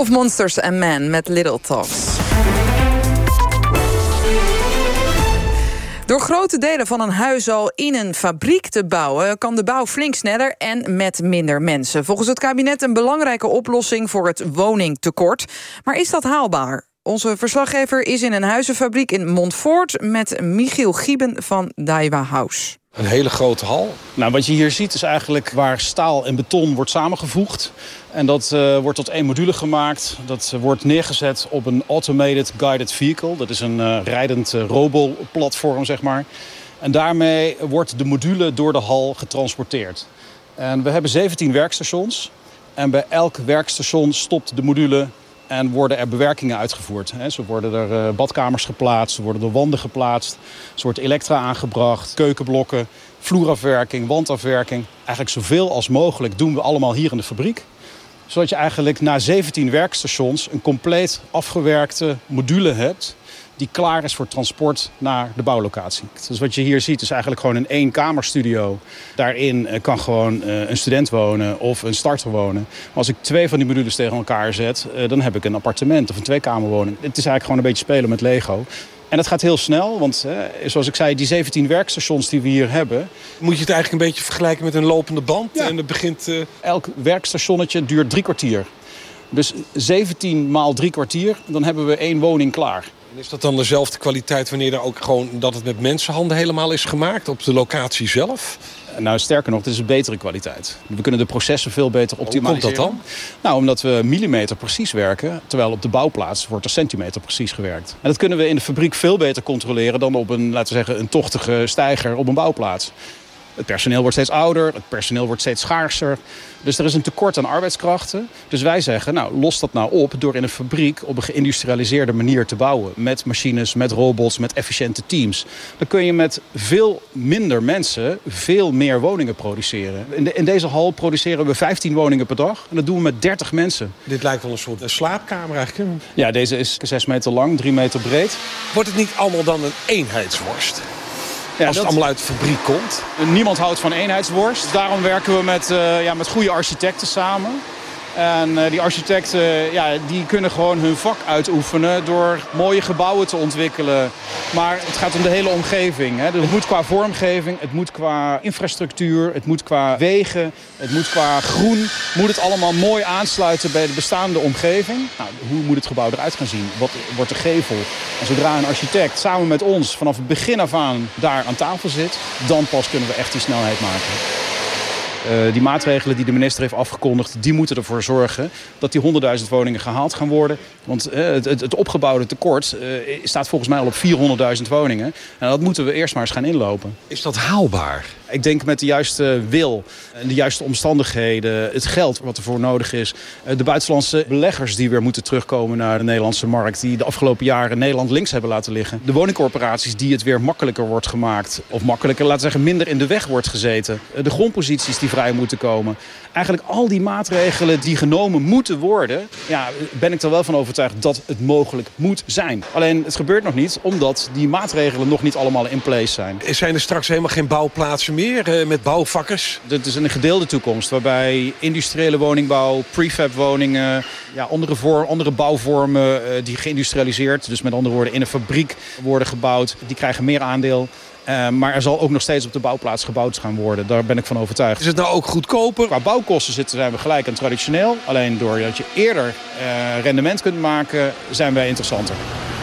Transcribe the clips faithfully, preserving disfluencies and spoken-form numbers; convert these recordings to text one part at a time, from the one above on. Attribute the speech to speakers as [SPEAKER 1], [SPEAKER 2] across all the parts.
[SPEAKER 1] Of Monsters and Men met Little Talks. Door grote delen van een huis al in een fabriek te bouwen, kan de bouw flink sneller en met minder mensen. Volgens het kabinet een belangrijke oplossing voor het woningtekort. Maar is dat haalbaar? Onze verslaggever is in een huizenfabriek in Montfort met Michiel Gieben van Daiwa House.
[SPEAKER 2] Een hele grote hal.
[SPEAKER 3] Nou, wat je hier ziet is eigenlijk waar staal en beton wordt samengevoegd. En dat uh, wordt tot één module gemaakt. Dat uh, wordt neergezet op een automated guided vehicle. Dat is een uh, rijdend uh, roboplatform, zeg maar. En daarmee wordt de module door de hal getransporteerd. En we hebben zeventien werkstations. En bij elk werkstation stopt de module en worden er bewerkingen uitgevoerd. Zo worden er badkamers geplaatst, er worden er wanden geplaatst. Er wordt elektra aangebracht, keukenblokken, vloerafwerking, wandafwerking. Eigenlijk zoveel als mogelijk doen we allemaal hier in de fabriek. Zodat je eigenlijk na zeventien werkstations een compleet afgewerkte module hebt die klaar is voor transport naar de bouwlocatie. Dus wat je hier ziet is eigenlijk gewoon een één-kamerstudio. Daarin kan gewoon een student wonen of een starter wonen. Maar als ik twee van die modules tegen elkaar zet, dan heb ik een appartement of een tweekamerwoning. Het is eigenlijk gewoon een beetje spelen met Lego. En dat gaat heel snel, want zoals ik zei, die zeventien werkstations die we hier hebben.
[SPEAKER 2] Moet je het eigenlijk een beetje vergelijken met een lopende band?
[SPEAKER 3] Ja.
[SPEAKER 2] En het begint, uh...
[SPEAKER 3] Elk werkstationnetje duurt drie kwartier. Dus zeventien maal drie kwartier, dan hebben we één woning klaar.
[SPEAKER 2] En is dat dan dezelfde kwaliteit wanneer er ook gewoon dat het met mensenhanden helemaal is gemaakt op de locatie zelf?
[SPEAKER 3] Nou, sterker nog, het is een betere kwaliteit. We kunnen de processen veel beter optimaliseren.
[SPEAKER 2] Hoe komt dat dan?
[SPEAKER 3] Nou, omdat we millimeter precies werken, terwijl op de bouwplaats wordt er centimeter precies gewerkt. En dat kunnen we in de fabriek veel beter controleren dan op een, laten we zeggen, een tochtige steiger op een bouwplaats. Het personeel wordt steeds ouder, het personeel wordt steeds schaarser. Dus er is een tekort aan arbeidskrachten. Dus wij zeggen, nou, los dat nou op door in een fabriek op een geïndustrialiseerde manier te bouwen. Met machines, met robots, met efficiënte teams. Dan kun je met veel minder mensen veel meer woningen produceren. In, de, in deze hal produceren we vijftien woningen per dag. En dat doen we met dertig mensen.
[SPEAKER 2] Dit lijkt wel een soort slaapkamer eigenlijk.
[SPEAKER 3] Ja, deze is zes meter lang, drie meter breed.
[SPEAKER 2] Wordt het niet allemaal dan een eenheidsworst?
[SPEAKER 3] Ja,
[SPEAKER 2] als het
[SPEAKER 3] dat...
[SPEAKER 2] allemaal uit de fabriek komt.
[SPEAKER 3] Niemand houdt van eenheidsworst. Daarom werken we met, uh, ja, met goede architecten samen. En uh, die architecten ja, die kunnen gewoon hun vak uitoefenen door mooie gebouwen te ontwikkelen. Maar het gaat om de hele omgeving. Hè. Dus het moet qua vormgeving, het moet qua infrastructuur, het moet qua wegen, het moet qua groen. Moet het allemaal mooi aansluiten bij de bestaande omgeving. Nou, hoe moet het gebouw eruit gaan zien? Wat wordt de gevel? En zodra een architect samen met ons vanaf het begin af aan daar aan tafel zit, dan pas kunnen we echt die snelheid maken. Uh, die maatregelen die de minister heeft afgekondigd, die moeten ervoor zorgen dat die honderdduizend woningen gehaald gaan worden. Want uh, het, het, het opgebouwde tekort uh, staat volgens mij al op vierhonderdduizend woningen. En dat moeten we eerst maar eens gaan inlopen.
[SPEAKER 2] Is dat haalbaar?
[SPEAKER 3] Ik denk met de juiste wil en de juiste omstandigheden, het geld wat ervoor nodig is, de buitenlandse beleggers die weer moeten terugkomen naar de Nederlandse markt, die de afgelopen jaren Nederland links hebben laten liggen. De woningcorporaties die het weer makkelijker wordt gemaakt, of makkelijker, laten we zeggen, minder in de weg wordt gezeten. De grondposities die vrij moeten komen. Eigenlijk al die maatregelen die genomen moeten worden, ja, ben ik er wel van overtuigd dat het mogelijk moet zijn. Alleen het gebeurt nog niet, omdat die maatregelen nog niet allemaal in place zijn.
[SPEAKER 2] Zijn er straks helemaal geen bouwplaatsen meer uh, met bouwvakkers?
[SPEAKER 3] Het is een gedeelde toekomst waarbij industriële woningbouw, prefab woningen, ja, andere, vorm, andere bouwvormen uh, die geïndustrialiseerd, dus met andere woorden in een fabriek worden gebouwd, die krijgen meer aandeel. Uh, maar er zal ook nog steeds op de bouwplaats gebouwd gaan worden. Daar ben ik van overtuigd.
[SPEAKER 2] Is het nou ook goedkoper?
[SPEAKER 3] Qua bouwkosten zitten zijn we gelijk aan traditioneel. Alleen doordat je eerder uh, rendement kunt maken, zijn wij interessanter.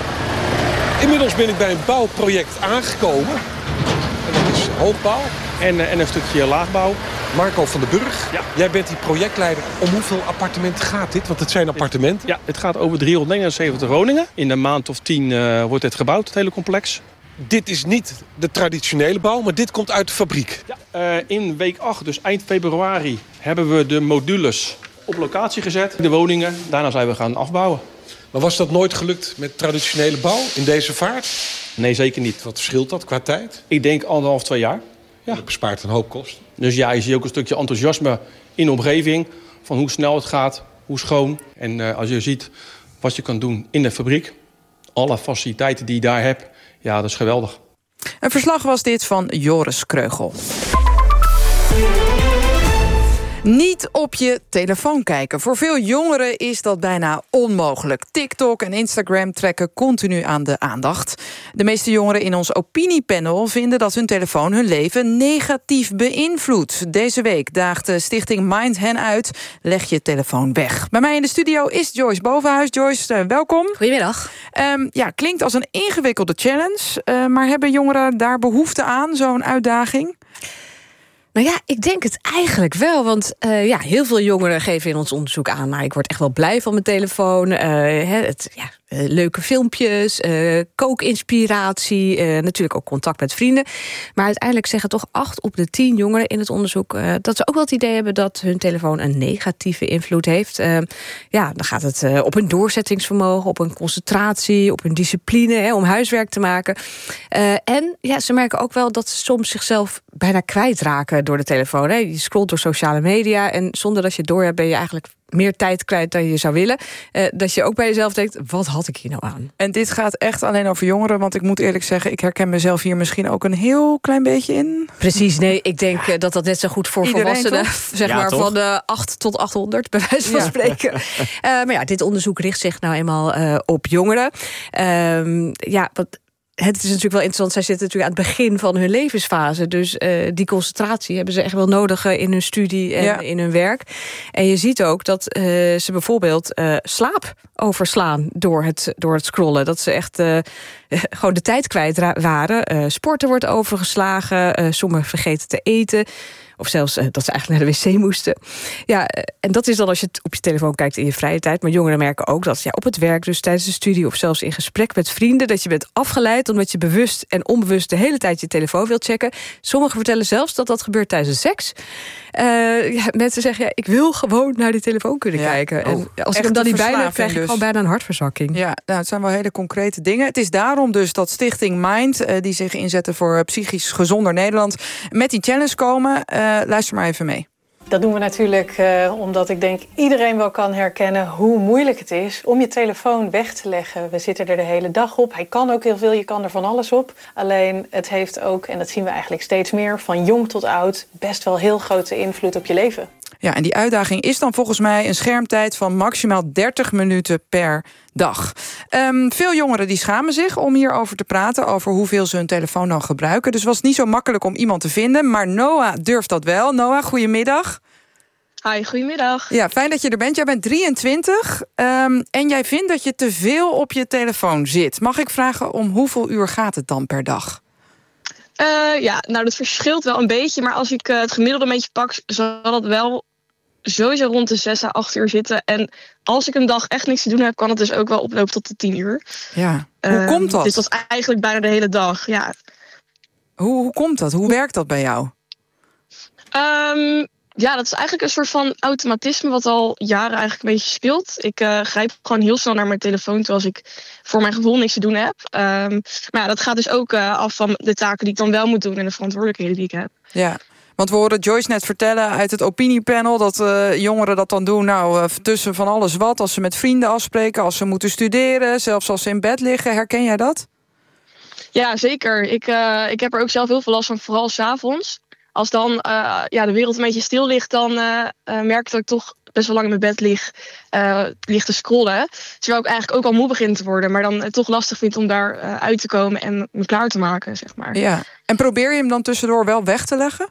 [SPEAKER 2] Inmiddels ben ik bij een bouwproject aangekomen. En dat is hoogbouw.
[SPEAKER 4] En, en een stukje laagbouw.
[SPEAKER 2] Marco van den Burg, ja. Jij bent die projectleider. Om hoeveel appartementen gaat dit? Want het zijn appartementen.
[SPEAKER 4] Ja, het gaat over driehonderdnegenenzeventig woningen. In een maand of tien uh, wordt het gebouwd, het hele complex.
[SPEAKER 2] Dit is niet de traditionele bouw, maar dit komt uit de fabriek.
[SPEAKER 4] Ja, uh, in week acht, dus eind februari, hebben we de modules op locatie gezet. De woningen, daarna zijn we gaan afbouwen.
[SPEAKER 2] Maar was dat nooit gelukt met traditionele bouw in deze vaart?
[SPEAKER 4] Nee, zeker niet.
[SPEAKER 2] Wat verschilt dat qua tijd?
[SPEAKER 4] Ik denk anderhalf, twee jaar.
[SPEAKER 2] Ja. Dat bespaart een hoop kosten.
[SPEAKER 4] Dus ja, je ziet ook een stukje enthousiasme in de omgeving. Van hoe snel het gaat, hoe schoon. En uh, als je ziet wat je kan doen in de fabriek. Alle faciliteiten die je daar hebt. Ja, dat is geweldig.
[SPEAKER 1] Een verslag was dit van Joris Kreugel. Niet op je telefoon kijken. Voor veel jongeren is dat bijna onmogelijk. TikTok en Instagram trekken continu aan de aandacht. De meeste jongeren in ons opiniepanel vinden dat hun telefoon hun leven negatief beïnvloedt. Deze week daagt de stichting Mind hen uit. Leg je telefoon weg. Bij mij in de studio is Joyce Bovenhuis. Joyce, uh, welkom.
[SPEAKER 5] Goedemiddag.
[SPEAKER 1] Um, ja, klinkt als een ingewikkelde challenge. Uh, maar hebben jongeren daar behoefte aan, zo'n uitdaging?
[SPEAKER 5] Nou ja, ik denk het eigenlijk wel. Want uh, ja, heel veel jongeren geven in ons onderzoek aan... nou, ik word echt wel blij van mijn telefoon. Uh, het, ja, uh, leuke filmpjes, uh, kookinspiratie... Uh, natuurlijk ook contact met vrienden. Maar uiteindelijk zeggen toch acht op de tien jongeren in het onderzoek... Uh, dat ze ook wel het idee hebben dat hun telefoon een negatieve invloed heeft. Uh, ja, dan gaat het uh, op hun doorzettingsvermogen... op hun concentratie, op hun discipline... Hè, om huiswerk te maken. Uh, en ja, ze merken ook wel dat ze soms zichzelf bijna kwijtraken... door de telefoon. Hè. Je scrolt door sociale media... en zonder dat je het door hebt ben je eigenlijk meer tijd kwijt dan je zou willen. Uh, dat je ook bij jezelf denkt, wat had ik hier nou aan?
[SPEAKER 1] En dit gaat echt alleen over jongeren, want ik moet eerlijk zeggen... ik herken mezelf hier misschien ook een heel klein beetje in.
[SPEAKER 5] Precies, nee, ik denk uh, dat dat net zo goed voor
[SPEAKER 1] Iedereen,
[SPEAKER 5] volwassenen...
[SPEAKER 1] toch?
[SPEAKER 5] zeg
[SPEAKER 6] Ja,
[SPEAKER 5] maar
[SPEAKER 6] toch?
[SPEAKER 5] van uh, acht tot achthonderd, bij wijze van
[SPEAKER 1] Ja.
[SPEAKER 5] spreken. Uh, maar ja, dit onderzoek richt zich nou eenmaal uh, op jongeren. Um, ja, wat... Het is natuurlijk wel interessant, zij zitten natuurlijk aan het begin van hun levensfase. Dus uh, die concentratie hebben ze echt wel nodig uh, in hun studie en
[SPEAKER 1] Ja.
[SPEAKER 5] in hun werk. En je ziet ook dat uh, ze bijvoorbeeld uh, slaap overslaan door het, door het scrollen. Dat ze echt uh, gewoon de tijd kwijt waren. Uh, sporten wordt overgeslagen, uh, sommigen vergeten te eten... Of zelfs uh, dat ze eigenlijk naar de wc moesten. Ja, uh, en dat is dan als je op je telefoon kijkt in je vrije tijd. Maar jongeren merken ook dat ja, op het werk, dus tijdens de studie... of zelfs in gesprek met vrienden, dat je bent afgeleid... omdat je bewust en onbewust de hele tijd je telefoon wilt checken. Sommigen vertellen zelfs dat dat gebeurt tijdens seks. Uh, ja, mensen zeggen, ja, ik wil gewoon naar die telefoon kunnen
[SPEAKER 1] Ja.
[SPEAKER 5] kijken.
[SPEAKER 1] Oh,
[SPEAKER 5] En als ik
[SPEAKER 1] echte
[SPEAKER 5] hem dan niet bij heb,
[SPEAKER 1] verslaving
[SPEAKER 5] krijg ik
[SPEAKER 1] dus.
[SPEAKER 5] gewoon bijna een hartverzakking.
[SPEAKER 1] Ja, nou, het zijn wel hele concrete dingen. Het is daarom dus dat Stichting Mind... Uh, die zich inzetten voor uh, psychisch gezonder Nederland... met die challenge komen. Uh, luister maar even mee.
[SPEAKER 7] Dat doen we natuurlijk uh, omdat ik denk iedereen wel kan herkennen hoe moeilijk het is om je telefoon weg te leggen. We zitten er de hele dag op. Hij kan ook heel veel, je kan er van alles op. Alleen het heeft ook, en dat zien we eigenlijk steeds meer, van jong tot oud, best wel heel grote invloed op je leven.
[SPEAKER 1] Ja, en die uitdaging is dan volgens mij een schermtijd van maximaal dertig minuten per dag. Um, veel jongeren die schamen zich om hierover te praten, over hoeveel ze hun telefoon dan gebruiken. Dus was het niet zo makkelijk om iemand te vinden, maar Noah durft dat wel. Noah, goedemiddag.
[SPEAKER 8] Hi, goedemiddag.
[SPEAKER 1] Ja, fijn dat je er bent. Jij bent drieëntwintig um, en jij vindt dat je te veel op je telefoon zit. Mag ik vragen om hoeveel uur gaat het dan per dag?
[SPEAKER 8] Uh, ja, nou dat verschilt wel een beetje, maar als ik uh, het gemiddelde een beetje pak, zal dat wel sowieso rond de zes à acht uur zitten. En als ik een dag echt niks te doen heb, kan het dus ook wel oplopen tot de tien uur.
[SPEAKER 1] Ja, hoe
[SPEAKER 8] Uh,
[SPEAKER 1] komt dat?
[SPEAKER 8] Dus dat is eigenlijk bijna de hele dag, ja.
[SPEAKER 1] Hoe, hoe komt dat? Hoe werkt dat bij jou?
[SPEAKER 8] Um, ja, dat is eigenlijk een soort van automatisme wat al jaren eigenlijk een beetje speelt. Ik uh, grijp gewoon heel snel naar mijn telefoon, terwijl als ik voor mijn gevoel niks te doen heb. Um, maar ja, dat gaat dus ook uh, af van de taken die ik dan wel moet doen en de verantwoordelijkheden die ik heb.
[SPEAKER 1] Ja. Want we hoorden Joyce net vertellen uit het opiniepanel... dat uh, jongeren dat dan doen nou, uh, tussen van alles wat. Als ze met vrienden afspreken, als ze moeten studeren... zelfs als ze in bed liggen. Herken jij dat?
[SPEAKER 8] Ja, zeker. Ik, uh, ik heb er ook zelf heel veel last van, vooral 's avonds. Als dan uh, ja, de wereld een beetje stil ligt... dan uh, uh, merk ik dat ik toch best wel lang in mijn bed lig, uh, lig te scrollen. Terwijl ik eigenlijk ook al moe begin te worden... maar dan het toch lastig vind om daar uh, uit te komen... en me klaar te maken, zeg maar.
[SPEAKER 1] Ja. En probeer je hem dan tussendoor wel weg te leggen?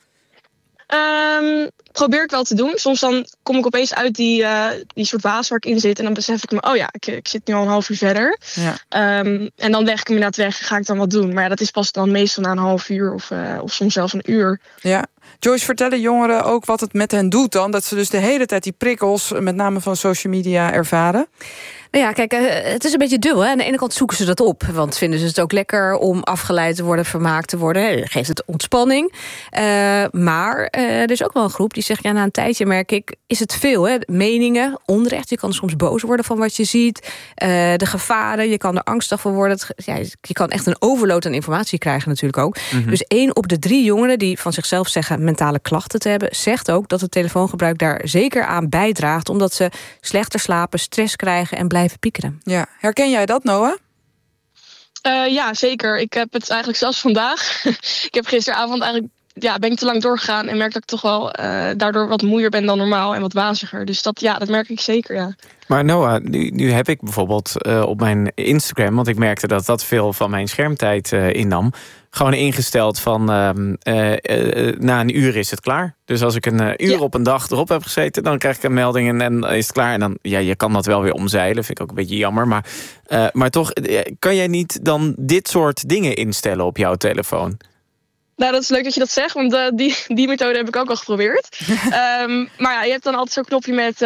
[SPEAKER 8] Um, probeer ik wel te doen. Soms dan kom ik opeens uit die, uh, die soort waas waar ik in zit... en dan besef ik me, oh ja, ik, ik zit nu al een half uur verder.
[SPEAKER 1] Ja.
[SPEAKER 8] Um, en dan leg ik hem inderdaad weg en ga ik dan wat doen. Maar ja, dat is pas dan meestal na een half uur of, uh, of soms zelfs een uur.
[SPEAKER 1] Ja. Joyce, vertellen jongeren ook wat het met hen doet dan? Dat ze dus de hele tijd die prikkels, met name van social media, ervaren?
[SPEAKER 5] Nou ja, kijk, het is een beetje dubbel. Hè. Aan de ene kant zoeken ze dat op. Want vinden ze het ook lekker om afgeleid te worden, vermaakt te worden. Geeft het ontspanning. Uh, maar uh, er is ook wel een groep die zegt... ja, na een tijdje merk ik, is het veel. Hè? Meningen, onrecht. Je kan soms boos worden van wat je ziet. Uh, de gevaren, je kan er angstig voor worden. Het, ja, je kan echt een overload aan informatie krijgen natuurlijk ook. Mm-hmm. Dus één op de drie jongeren die van zichzelf zeggen... mentale klachten te hebben, zegt ook dat het telefoongebruik daar zeker aan bijdraagt. Omdat ze slechter slapen, stress krijgen en blijven piekeren.
[SPEAKER 1] Ja. Herken jij dat, Noah?
[SPEAKER 8] Uh, ja, zeker. Ik heb het eigenlijk zelfs vandaag. Ik heb gisteravond eigenlijk ja, ben ik te lang doorgegaan en merk dat ik toch wel uh, daardoor wat moeier ben dan normaal en wat waziger. Dus dat, ja, dat merk ik zeker, ja.
[SPEAKER 6] Maar Noah, nu, nu heb ik bijvoorbeeld uh, op mijn Instagram, want ik merkte dat dat veel van mijn schermtijd uh, innam, gewoon ingesteld van uh, uh, uh, na een uur is het klaar. Dus als ik een uh, uur ja. op een dag erop heb gezeten, dan krijg ik een melding en, en is het klaar. En dan, ja, je kan dat wel weer omzeilen, vind ik ook een beetje jammer. Maar, uh, maar toch, kan jij niet dan dit soort dingen instellen op jouw telefoon?
[SPEAKER 8] Nou, dat is leuk dat je dat zegt, want uh, die, die methode heb ik ook al geprobeerd. um, maar ja, je hebt dan altijd zo'n knopje met,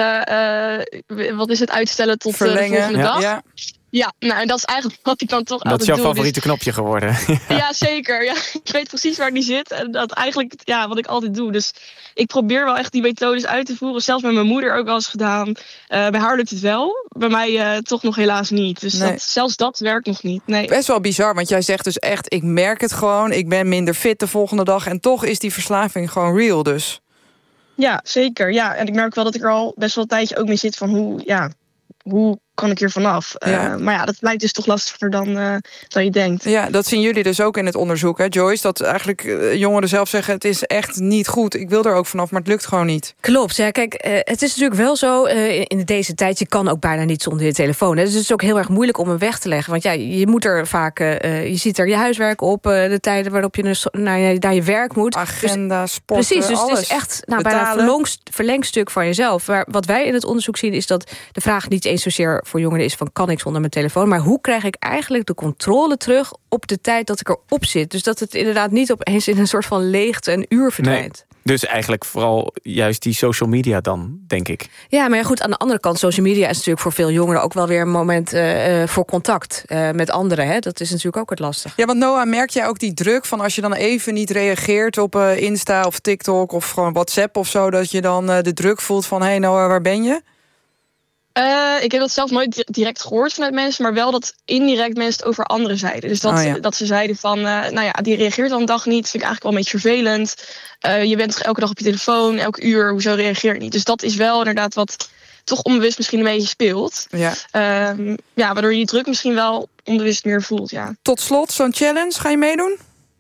[SPEAKER 8] uh, uh, wat is het, uitstellen tot uh, de volgende
[SPEAKER 6] ja,
[SPEAKER 8] dag.
[SPEAKER 6] Ja.
[SPEAKER 8] Ja, nou, en dat is eigenlijk wat ik dan toch
[SPEAKER 6] dat
[SPEAKER 8] altijd
[SPEAKER 6] doe. Dat is jouw
[SPEAKER 8] doe,
[SPEAKER 6] favoriete
[SPEAKER 8] dus...
[SPEAKER 6] knopje geworden.
[SPEAKER 8] Ja, zeker. Ja, ik weet precies waar die zit. En dat eigenlijk ja, wat ik altijd doe. Dus ik probeer wel echt die methodes uit te voeren. Zelfs met mijn moeder ook wel eens gedaan. Uh, bij haar lukt het wel. Bij mij uh, toch nog helaas niet. Dus nee. dat, zelfs dat werkt nog niet. Nee.
[SPEAKER 1] Best wel bizar, want jij zegt dus echt, ik merk het gewoon. Ik ben minder fit de volgende dag. En toch is die verslaving gewoon real dus.
[SPEAKER 8] Ja, zeker. Ja, en ik merk wel dat ik er al best wel een tijdje ook mee zit van hoe... Ja, hoe kan ik hier vanaf? Ja. Uh, maar ja, dat lijkt dus toch lastiger dan, uh, dan je denkt.
[SPEAKER 1] Ja, dat zien jullie dus ook in het onderzoek, hè, Joyce? Dat eigenlijk uh, jongeren zelf zeggen, het is echt niet goed. Ik wil er ook vanaf, maar het lukt gewoon niet.
[SPEAKER 5] Klopt, ja. Kijk, uh, het is natuurlijk wel zo, uh, in deze tijd, je kan ook bijna niet zonder je telefoon. Hè. Dus het is ook heel erg moeilijk om hem weg te leggen. Want ja, je moet er vaak, uh, je ziet er je huiswerk op, uh, de tijden waarop je dus naar, je, naar je werk moet.
[SPEAKER 1] Agenda,
[SPEAKER 5] dus,
[SPEAKER 1] sporten,
[SPEAKER 5] precies, dus
[SPEAKER 1] alles.
[SPEAKER 5] het is echt nou, bijna een verlongs, verlengstuk van jezelf. Maar wat wij in het onderzoek zien, is dat de vraag niet eens zozeer voor jongeren is van, kan ik zonder mijn telefoon? Maar hoe krijg ik eigenlijk de controle terug op de tijd dat ik erop zit? Dus dat het inderdaad niet opeens in een soort van leegte een uur verdwijnt.
[SPEAKER 6] Nee, dus eigenlijk vooral juist die social media dan, denk ik.
[SPEAKER 5] Ja, maar ja, goed, aan de andere kant, social media is natuurlijk voor veel jongeren ook wel weer een moment uh, voor contact uh, met anderen. Hè? Dat is natuurlijk ook het lastig.
[SPEAKER 1] Ja, want Noah, merk jij ook die druk van als je dan even niet reageert op uh, Insta of TikTok of gewoon WhatsApp of zo, dat je dan uh, de druk voelt van, hé hey Noah, waar ben je?
[SPEAKER 8] Uh, ik heb dat zelf nooit direct gehoord vanuit mensen, maar wel dat indirect mensen het over anderen zeiden. Dus dat, oh ja. dat ze zeiden van, uh, nou ja, die reageert al een dag niet, vind ik eigenlijk wel een beetje vervelend. Uh, je bent elke dag op je telefoon, elke uur, hoezo reageer je niet? Dus dat is wel inderdaad wat toch onbewust misschien een beetje speelt.
[SPEAKER 1] Ja,
[SPEAKER 8] uh, ja waardoor je die druk misschien wel onbewust meer voelt, ja.
[SPEAKER 1] Tot slot, zo'n challenge, ga je meedoen?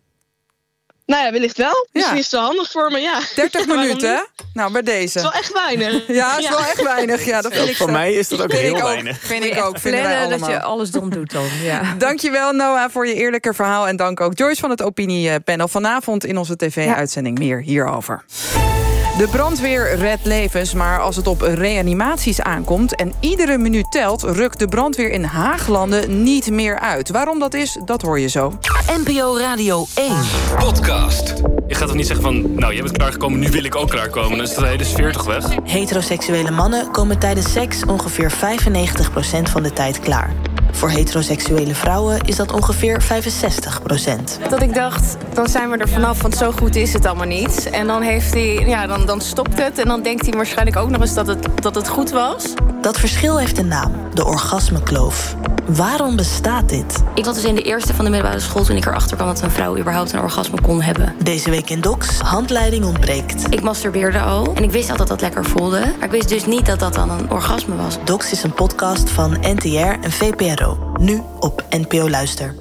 [SPEAKER 8] Nou ja, wellicht wel. Misschien ja. is het wel handig voor me, ja.
[SPEAKER 1] dertig minuten, hè? Nou, bij deze.
[SPEAKER 8] Het is wel echt weinig.
[SPEAKER 1] Ja, het is ja. wel echt weinig. Ja, dat vind ik
[SPEAKER 6] voor mij is dat ook
[SPEAKER 1] vind
[SPEAKER 6] heel
[SPEAKER 1] ook,
[SPEAKER 6] weinig.
[SPEAKER 1] Vind ik ook, vinden wij allemaal.
[SPEAKER 5] Dat je alles dom doet dan, ja.
[SPEAKER 1] Dankjewel, Noah, voor je eerlijke verhaal. En dank ook Joyce van het opiniepanel. Vanavond in onze tv-uitzending meer hierover. De brandweer redt levens, maar als het op reanimaties aankomt en iedere minuut telt, rukt de brandweer in Haaglanden niet meer uit. Waarom dat is, dat hoor je zo.
[SPEAKER 9] N P O Radio één.
[SPEAKER 10] Podcast. Je gaat toch niet zeggen van, nou, je bent klaargekomen, nu wil ik ook klaarkomen. Dan is de hele sfeer toch weg?
[SPEAKER 9] Heteroseksuele mannen komen tijdens seks ongeveer vijfennegentig procent van de tijd klaar. Voor heteroseksuele vrouwen is dat ongeveer vijfenzestig procent.
[SPEAKER 11] Dat ik dacht, dan zijn we er vanaf, want zo goed is het allemaal niet. En dan, heeft hij, ja, dan, dan stopt het en dan denkt hij waarschijnlijk ook nog eens dat het, dat het goed was.
[SPEAKER 9] Dat verschil heeft een naam, de orgasmekloof. Waarom bestaat dit?
[SPEAKER 12] Ik was dus in de eerste van de middelbare school toen ik erachter kwam dat een vrouw überhaupt een orgasme kon hebben.
[SPEAKER 9] Deze week in Docs, handleiding ontbreekt.
[SPEAKER 12] Ik masturbeerde al en ik wist al dat dat lekker voelde. Maar ik wist dus niet dat dat dan een orgasme was.
[SPEAKER 9] Docs is een podcast van N T R en V P R O. Nu op N P O Luister.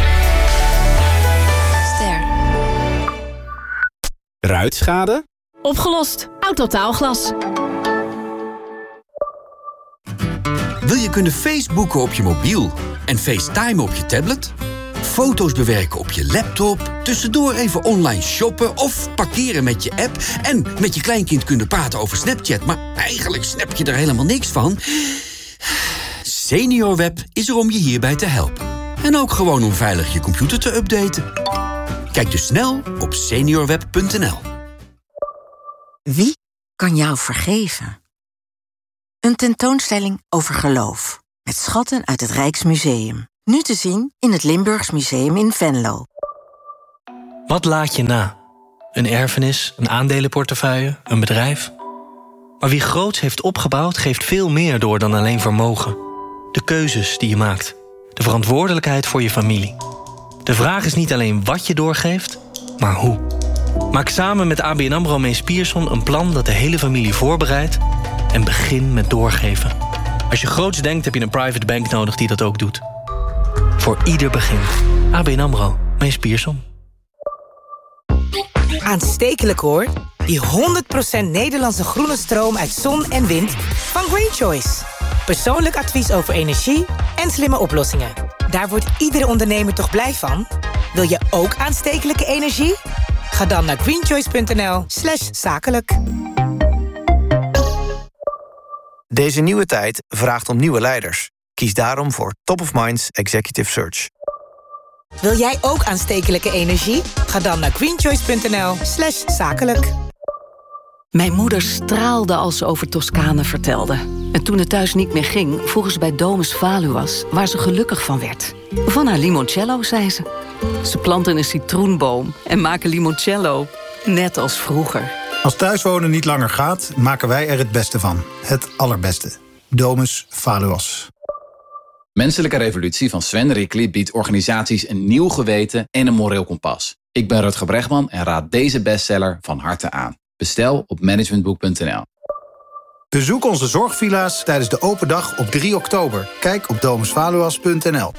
[SPEAKER 12] Ster.
[SPEAKER 13] Ruitschade?
[SPEAKER 14] Opgelost. Autotaalglas.
[SPEAKER 15] Wil je kunnen Facebooken op je mobiel en FaceTime op je tablet? Foto's bewerken op je laptop, tussendoor even online shoppen of parkeren met je app en met je kleinkind kunnen praten over Snapchat, maar eigenlijk snap je er helemaal niks van? SeniorWeb is er om je hierbij te helpen. En ook gewoon om veilig je computer te updaten. Kijk dus snel op seniorweb punt n l.
[SPEAKER 16] Wie kan jou vergeven? Een tentoonstelling over geloof. Met schatten uit het Rijksmuseum. Nu te zien in het Limburgs Museum in Venlo.
[SPEAKER 17] Wat laat je na? Een erfenis, een aandelenportefeuille, een bedrijf? Maar wie groots heeft opgebouwd, geeft veel meer door dan alleen vermogen. De keuzes die je maakt. De verantwoordelijkheid voor je familie. De vraag is niet alleen wat je doorgeeft, maar hoe. Maak samen met A B N AMRO Mees Pierson een plan dat de hele familie voorbereidt en begin met doorgeven. Als je groots denkt, heb je een private bank nodig die dat ook doet. Voor ieder begin. A B N AMRO Mees Pierson.
[SPEAKER 13] Aanstekelijk hoor. Die honderd procent Nederlandse groene stroom uit zon en wind van Green Choice. Persoonlijk advies over energie en slimme oplossingen. Daar wordt iedere ondernemer toch blij van? Wil je ook aanstekelijke energie? Ga dan naar greenchoice.nl slash zakelijk.
[SPEAKER 18] Deze nieuwe tijd vraagt om nieuwe leiders. Kies daarom voor Top of Minds Executive Search.
[SPEAKER 13] Wil jij ook aanstekelijke energie? Ga dan naar greenchoice.nl slash zakelijk.
[SPEAKER 19] Mijn moeder straalde als ze over Toscane vertelde. En toen het thuis niet meer ging, vroegen ze bij Domus Valuas... waar ze gelukkig van werd. Van haar limoncello, zei ze. Ze planten een citroenboom en maken limoncello. Net als vroeger.
[SPEAKER 20] Als thuiswonen niet langer gaat, maken wij er het beste van. Het allerbeste. Domus Valuas.
[SPEAKER 21] Menselijke Revolutie van Sven Rickly biedt organisaties een nieuw geweten en een moreel kompas. Ik ben Rutger Bregman en raad deze bestseller van harte aan. Bestel op managementboek punt n l.
[SPEAKER 20] Bezoek onze zorgvilla's tijdens de open dag op drie oktober. Kijk op domus valuas punt n l.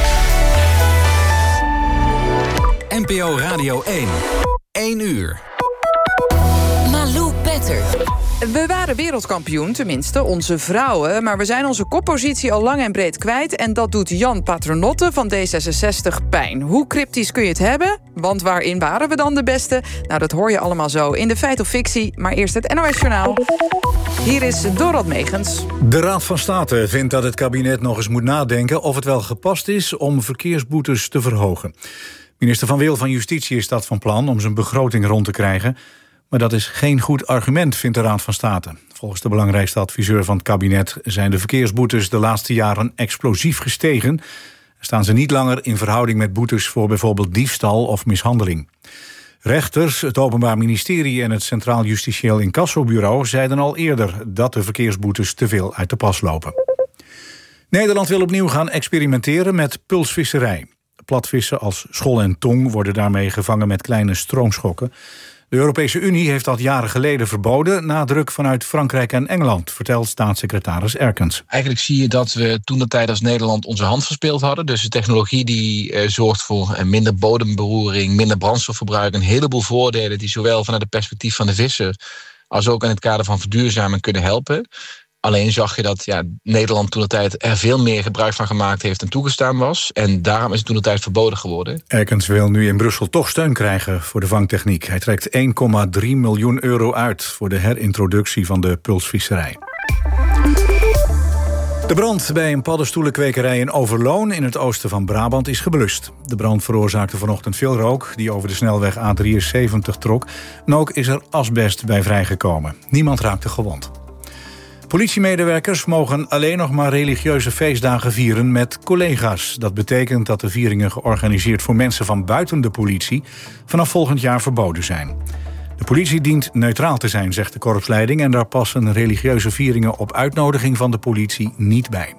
[SPEAKER 22] N P O Radio één. één uur.
[SPEAKER 1] Malou Petter. We waren wereldkampioen, tenminste onze vrouwen... maar we zijn onze koppositie al lang en breed kwijt... en dat doet Jan Paternotte van D zesenzestig pijn. Hoe cryptisch kun je het hebben? Want waarin waren we dan de beste? Nou, dat hoor je allemaal zo in de Feit of Fictie. Maar eerst het N O S-journaal. Hier is Dorald Megens.
[SPEAKER 23] De Raad van State vindt dat het kabinet nog eens moet nadenken... of het wel gepast is om verkeersboetes te verhogen. Minister Van Wil van Justitie is dat van plan om zijn begroting rond te krijgen... Maar dat is geen goed argument, vindt de Raad van State. Volgens de belangrijkste adviseur van het kabinet... zijn de verkeersboetes de laatste jaren explosief gestegen. Staan ze niet langer in verhouding met boetes... voor bijvoorbeeld diefstal of mishandeling. Rechters, het Openbaar Ministerie en het Centraal Justitieel Incassobureau... zeiden al eerder dat de verkeersboetes te veel uit de pas lopen. Nederland wil opnieuw gaan experimenteren met pulsvisserij. Platvissen als schol en tong worden daarmee gevangen met kleine stroomschokken... De Europese Unie heeft dat jaren geleden verboden... na druk vanuit Frankrijk en Engeland, vertelt staatssecretaris Erkens.
[SPEAKER 24] Eigenlijk zie je dat we toen de tijd als Nederland onze hand verspeeld hadden. Dus de technologie die uh, zorgt voor uh, minder bodemberoering... minder brandstofverbruik, een heleboel voordelen... die zowel vanuit het perspectief van de visser... als ook in het kader van verduurzaming kunnen helpen. Alleen zag je dat ja, Nederland toen de tijd er veel meer gebruik van gemaakt heeft en toegestaan was. En daarom is het toen de tijd verboden geworden.
[SPEAKER 23] Erkens wil nu in Brussel toch steun krijgen voor de vangtechniek. Hij trekt één komma drie miljoen euro uit voor de herintroductie van de pulsvisserij. De brand bij een paddenstoelenkwekerij in Overloon in het oosten van Brabant is geblust. De brand veroorzaakte vanochtend veel rook die over de snelweg A drieënzeventig trok. En ook is er asbest bij vrijgekomen. Niemand raakte gewond. Politiemedewerkers mogen alleen nog maar religieuze feestdagen vieren met collega's. Dat betekent dat de vieringen georganiseerd voor mensen van buiten de politie vanaf volgend jaar verboden zijn. De politie dient neutraal te zijn, zegt de korpsleiding, en daar passen religieuze vieringen op uitnodiging van de politie niet bij.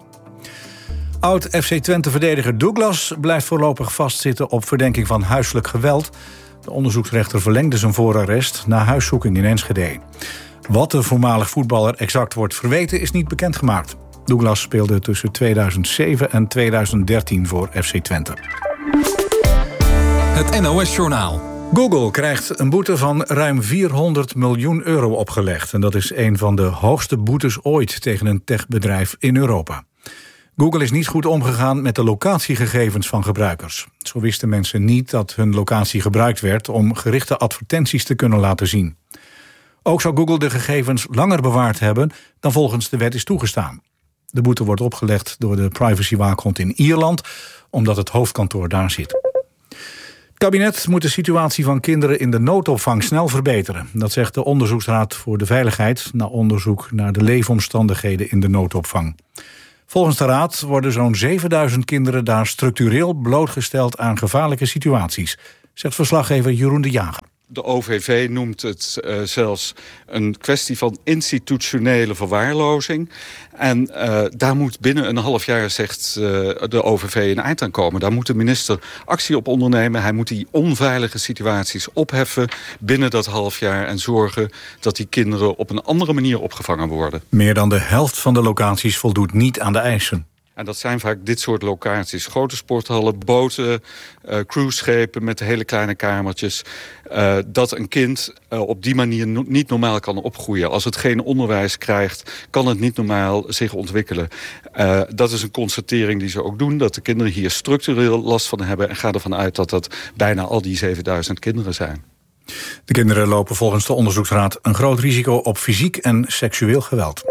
[SPEAKER 23] Oud-F C Twente-verdediger Douglas blijft voorlopig vastzitten op verdenking van huiselijk geweld. De onderzoeksrechter verlengde zijn voorarrest na huiszoeking in Enschede. Wat de voormalig voetballer exact wordt verweten is niet bekendgemaakt. Douglas speelde tussen tweeduizend zeven en tweeduizend dertien voor F C Twente.
[SPEAKER 22] Het N O S-journaal.
[SPEAKER 23] Google krijgt een boete van ruim vierhonderd miljoen euro opgelegd. En dat is een van de hoogste boetes ooit tegen een techbedrijf in Europa. Google is niet goed omgegaan met de locatiegegevens van gebruikers. Zo wisten mensen niet dat hun locatie gebruikt werd om gerichte advertenties te kunnen laten zien. Ook zou Google de gegevens langer bewaard hebben dan volgens de wet is toegestaan. De boete wordt opgelegd door de privacywaakhond in Ierland, omdat het hoofdkantoor daar zit. Het kabinet moet de situatie van kinderen in de noodopvang snel verbeteren. Dat zegt de Onderzoeksraad voor de Veiligheid na onderzoek naar de leefomstandigheden in de noodopvang. Volgens de raad worden zo'n zevenduizend kinderen daar structureel blootgesteld aan gevaarlijke situaties, zegt verslaggever Jeroen de Jager.
[SPEAKER 25] De O V V noemt het uh, zelfs een kwestie van institutionele verwaarlozing. En uh, daar moet binnen een half jaar, zegt uh, de O V V, een eind aan komen. Daar moet de minister actie op ondernemen. Hij moet die onveilige situaties opheffen binnen dat half jaar en zorgen dat die kinderen op een andere manier opgevangen worden.
[SPEAKER 23] Meer dan de helft van de locaties voldoet niet aan de eisen.
[SPEAKER 25] En dat zijn vaak dit soort locaties. Grote sporthallen, boten, uh, cruiseschepen met hele kleine kamertjes. Uh, dat een kind uh, op die manier no- niet normaal kan opgroeien. Als het geen onderwijs krijgt, kan het niet normaal zich ontwikkelen. Uh, dat is een constatering die ze ook doen. Dat de kinderen hier structureel last van hebben. En ga ervan uit dat dat bijna al die zevenduizend kinderen zijn.
[SPEAKER 23] De kinderen lopen volgens de onderzoeksraad een groot risico op fysiek en seksueel geweld.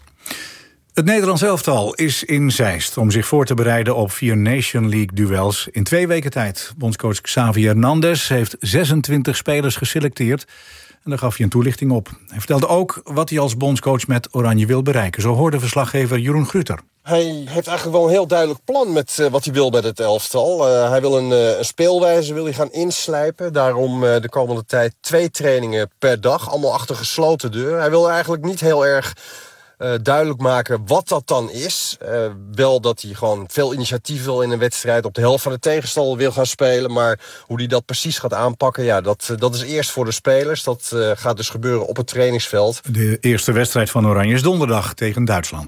[SPEAKER 23] Het Nederlands elftal is in Zeist om zich voor te bereiden op vier Nation League-duels in twee weken tijd. Bondscoach Xavi Hernandez heeft zesentwintig spelers geselecteerd en daar gaf hij een toelichting op. Hij vertelde ook wat hij als bondscoach met Oranje wil bereiken. Zo hoorde verslaggever Jeroen Gruter.
[SPEAKER 2] Hij heeft eigenlijk wel een heel duidelijk plan met uh, wat hij wil met het elftal. Uh, hij wil een, uh, een speelwijze wil hij gaan inslijpen. Daarom uh, de komende tijd twee trainingen per dag. Allemaal achter gesloten deur. Hij wil eigenlijk niet heel erg uh, duidelijk maken wat dat dan is. Uh, wel dat hij gewoon veel initiatief wil in een wedstrijd. Op de helft van de tegenstander wil gaan spelen. Maar hoe hij dat precies gaat aanpakken, ja, dat, uh, dat is eerst voor de spelers. Dat uh, gaat dus gebeuren op het trainingsveld.
[SPEAKER 23] De eerste wedstrijd van Oranje is donderdag tegen Duitsland.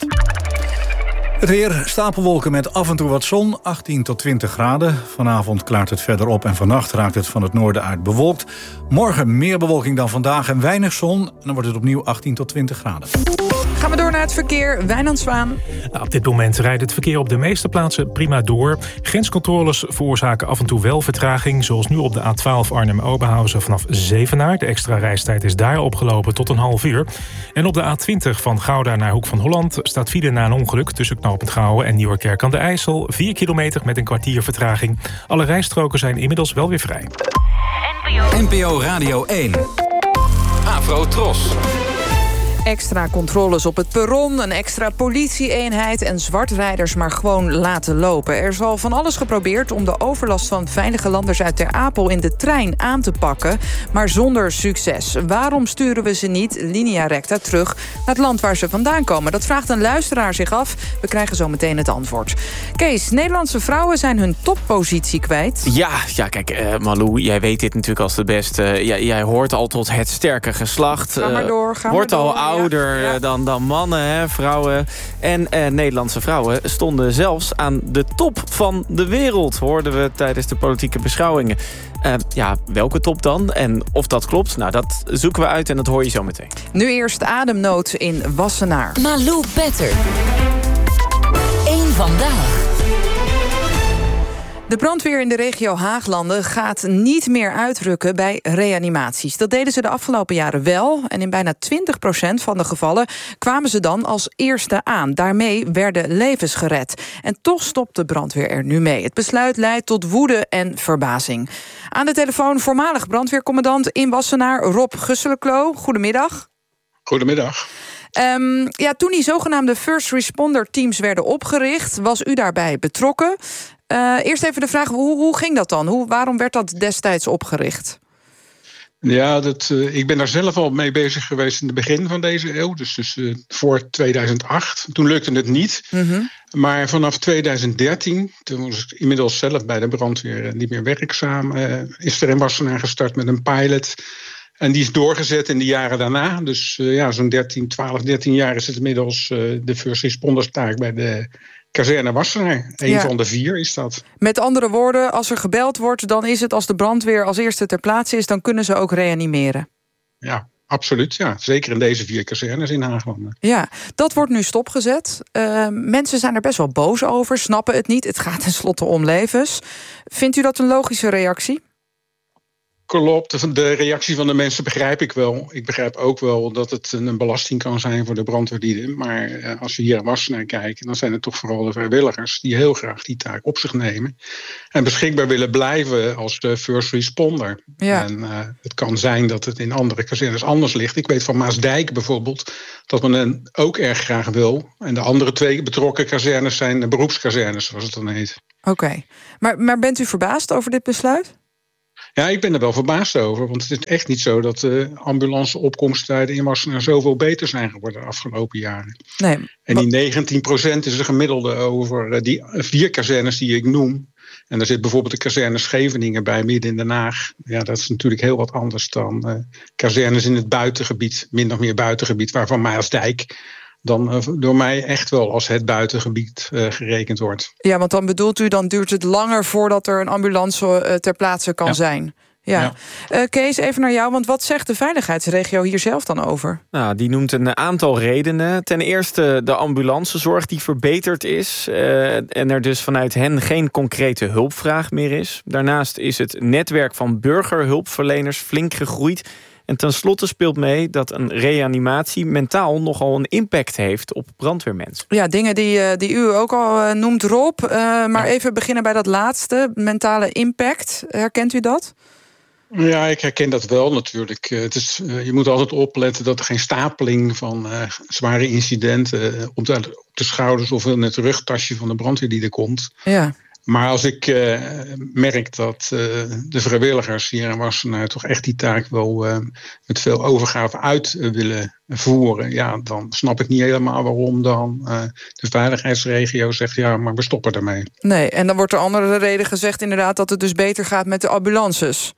[SPEAKER 23] Het weer, stapelwolken met af en toe wat zon, achttien tot twintig graden. Vanavond klaart het verder op en vannacht raakt het van het noorden uit bewolkt. Morgen meer bewolking dan vandaag en weinig zon. En dan wordt het opnieuw achttien tot twintig graden.
[SPEAKER 1] Gaan we door naar het verkeer. Wijnand Zwaan.
[SPEAKER 3] Nou, op dit moment rijdt het verkeer op de meeste plaatsen prima door. Grenscontroles veroorzaken af en toe wel vertraging, zoals nu op de A twaalf Arnhem-Oberhausen vanaf Zevenaar. De extra reistijd is daar opgelopen tot een half uur. En op de A twintig van Gouda naar Hoek van Holland staat file na een ongeluk tussen knooppunt Gouwen en Nieuwerkerk aan de IJssel. vier kilometer met een kwartier vertraging. Alle rijstroken zijn inmiddels wel weer vrij.
[SPEAKER 22] N P O Radio één. Afro Tros.
[SPEAKER 1] Extra controles op het perron, een extra politie-eenheid en zwartrijders maar gewoon laten lopen. Er is al van alles geprobeerd om de overlast van veilige landers uit Ter Apel in de trein aan te pakken, maar zonder succes. Waarom sturen we ze niet linea recta terug naar het land waar ze vandaan komen? Dat vraagt een luisteraar zich af. We krijgen zo meteen het antwoord. Kees, Nederlandse vrouwen zijn hun toppositie kwijt.
[SPEAKER 6] Ja, ja kijk, uh, Malou, jij weet dit natuurlijk als de beste. Uh, jij, jij hoort al tot het sterke geslacht.
[SPEAKER 1] Ga maar door, ga
[SPEAKER 6] uh, wordt
[SPEAKER 1] maar door.
[SPEAKER 6] al ouder ja. dan, dan mannen, hè, vrouwen. En uh, Nederlandse vrouwen stonden zelfs aan de top van de wereld, hoorden we tijdens de politieke beschouwingen. Uh, ja, welke top dan? En of dat klopt, nou, dat zoeken we uit en dat hoor je zo meteen.
[SPEAKER 1] Nu eerst ademnood in Wassenaar.
[SPEAKER 4] Malou Petter. Eén vandaag.
[SPEAKER 1] De brandweer in de regio Haaglanden gaat niet meer uitrukken bij reanimaties. Dat deden ze de afgelopen jaren wel. En in bijna twintig procent van de gevallen kwamen ze dan als eerste aan. Daarmee werden levens gered. En toch stopt de brandweer er nu mee. Het besluit leidt tot woede en verbazing. Aan de telefoon voormalig brandweercommandant in Wassenaar, Rob Gusseleklo. Goedemiddag.
[SPEAKER 7] Goedemiddag.
[SPEAKER 1] Um, ja, toen die zogenaamde first responder teams werden opgericht, was u daarbij betrokken. Uh, eerst even de vraag, hoe, hoe ging dat dan? Hoe, waarom werd dat destijds opgericht?
[SPEAKER 7] Ja, dat, uh, ik ben daar zelf al mee bezig geweest in het begin van deze eeuw. Dus, dus uh, voor tweeduizend acht. Toen lukte het niet. Mm-hmm. Maar vanaf tweeduizend dertien, toen was ik inmiddels zelf bij de brandweer niet meer werkzaam, Uh, is er in Wassenaar gestart met een pilot. En die is doorgezet in de jaren daarna. Dus uh, ja, zo'n dertien, twaalf, dertien jaar is het inmiddels uh, de first responders taak bij de kazerne Wassenaar. Eén ja. van de vier is dat.
[SPEAKER 1] Met andere woorden, als er gebeld wordt, dan is het als de brandweer als eerste ter plaatse is, dan kunnen ze ook reanimeren.
[SPEAKER 7] Ja, absoluut. Ja. Zeker in deze vier kazernes in Haaglanden.
[SPEAKER 1] Ja, dat wordt nu stopgezet. Uh, mensen zijn er best wel boos over, snappen het niet. Het gaat tenslotte om levens. Vindt u dat een logische reactie?
[SPEAKER 7] Klopt, de reactie van de mensen begrijp ik wel. Ik begrijp ook wel dat het een belasting kan zijn voor de brandweerlieden. Maar als we hier aan Wassenaar kijken, dan zijn het toch vooral de vrijwilligers die heel graag die taak op zich nemen. En beschikbaar willen blijven als de first responder. Ja. En uh, het kan zijn dat het in andere kazernes anders ligt. Ik weet van Maasdijk bijvoorbeeld dat men het ook erg graag wil. En de andere twee betrokken kazernes zijn de beroepskazernes, zoals het dan heet.
[SPEAKER 1] Oké, okay. maar, maar bent u verbaasd over dit besluit?
[SPEAKER 7] Ja, ik ben er wel verbaasd over. Want het is echt niet zo dat de ambulanceopkomsttijden in Wassenaar zoveel beter zijn geworden de afgelopen jaren. Nee, en die negentien procent is de gemiddelde over die vier kazernes die ik noem. En daar zit bijvoorbeeld de kazerne Scheveningen bij, midden in Den Haag. Ja, dat is natuurlijk heel wat anders dan uh, kazernes in het buitengebied, min of meer buitengebied, waarvan Maasdijk dan uh, door mij echt wel als het buitengebied uh, gerekend wordt.
[SPEAKER 1] Ja, want dan bedoelt u, dan duurt het langer voordat er een ambulance uh, ter plaatse kan ja. zijn. Ja. ja. Uh, Kees, even naar jou, want wat zegt de veiligheidsregio hier zelf dan over?
[SPEAKER 6] Nou, die noemt een aantal redenen. Ten eerste de ambulancezorg die verbeterd is uh, en er dus vanuit hen geen concrete hulpvraag meer is. Daarnaast is het netwerk van burgerhulpverleners flink gegroeid. En tenslotte speelt mee dat een reanimatie mentaal nogal een impact heeft op brandweermensen.
[SPEAKER 1] Ja, dingen die, die u ook al noemt, Rob. Uh, maar ja. even beginnen bij dat laatste, mentale impact. Herkent u dat?
[SPEAKER 7] Ja, ik herken dat wel natuurlijk. Het is, uh, je moet altijd opletten dat er geen stapeling van uh, zware incidenten uh, op, de, op de schouders of in het rugtasje van de brandweer die er komt.
[SPEAKER 1] Ja.
[SPEAKER 7] Maar als ik uh, merk dat uh, de vrijwilligers hier in Wassenaar toch echt die taak wel uh, met veel overgave uit uh, willen voeren, ja, dan snap ik niet helemaal waarom dan uh, de veiligheidsregio zegt ja, maar we stoppen ermee.
[SPEAKER 1] Nee, en dan wordt er andere reden gezegd inderdaad dat het dus beter gaat met de ambulances.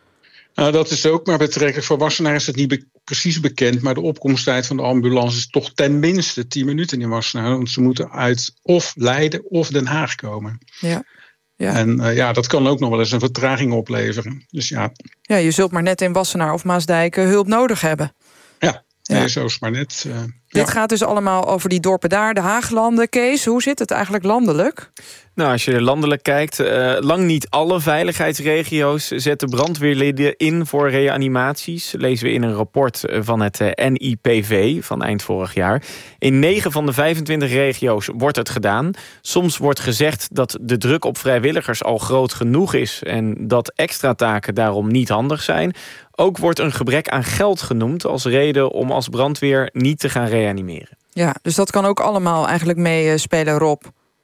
[SPEAKER 7] Nou, dat is ook, maar betrekkelijk voor Wassenaar is het niet be- precies bekend. Maar de opkomsttijd van de ambulance is toch ten minste tien minuten in Wassenaar. Want ze moeten uit of Leiden of Den Haag komen.
[SPEAKER 1] Ja. Ja.
[SPEAKER 7] En uh, ja, dat kan ook nog wel eens een vertraging opleveren. Dus ja.
[SPEAKER 1] Ja, je zult maar net in Wassenaar of Maasdijk hulp nodig hebben.
[SPEAKER 7] Ja, ja. Nee, zo is maar net. Uh,
[SPEAKER 1] Dit
[SPEAKER 7] ja.
[SPEAKER 1] gaat dus allemaal over die dorpen daar, de Haaglanden. Kees, hoe zit het eigenlijk landelijk?
[SPEAKER 6] Nou, als je landelijk kijkt, uh, lang niet alle veiligheidsregio's zetten brandweerlieden in voor reanimaties. Lezen we in een rapport van het uh, N I P V van eind vorig jaar. In negen van de vijfentwintig regio's wordt het gedaan. Soms wordt gezegd dat de druk op vrijwilligers al groot genoeg is en dat extra taken daarom niet handig zijn. Ook wordt een gebrek aan geld genoemd als reden om als brandweer niet te gaan reanimeren.
[SPEAKER 1] Ja, dus dat kan ook allemaal eigenlijk meespelen, Rob.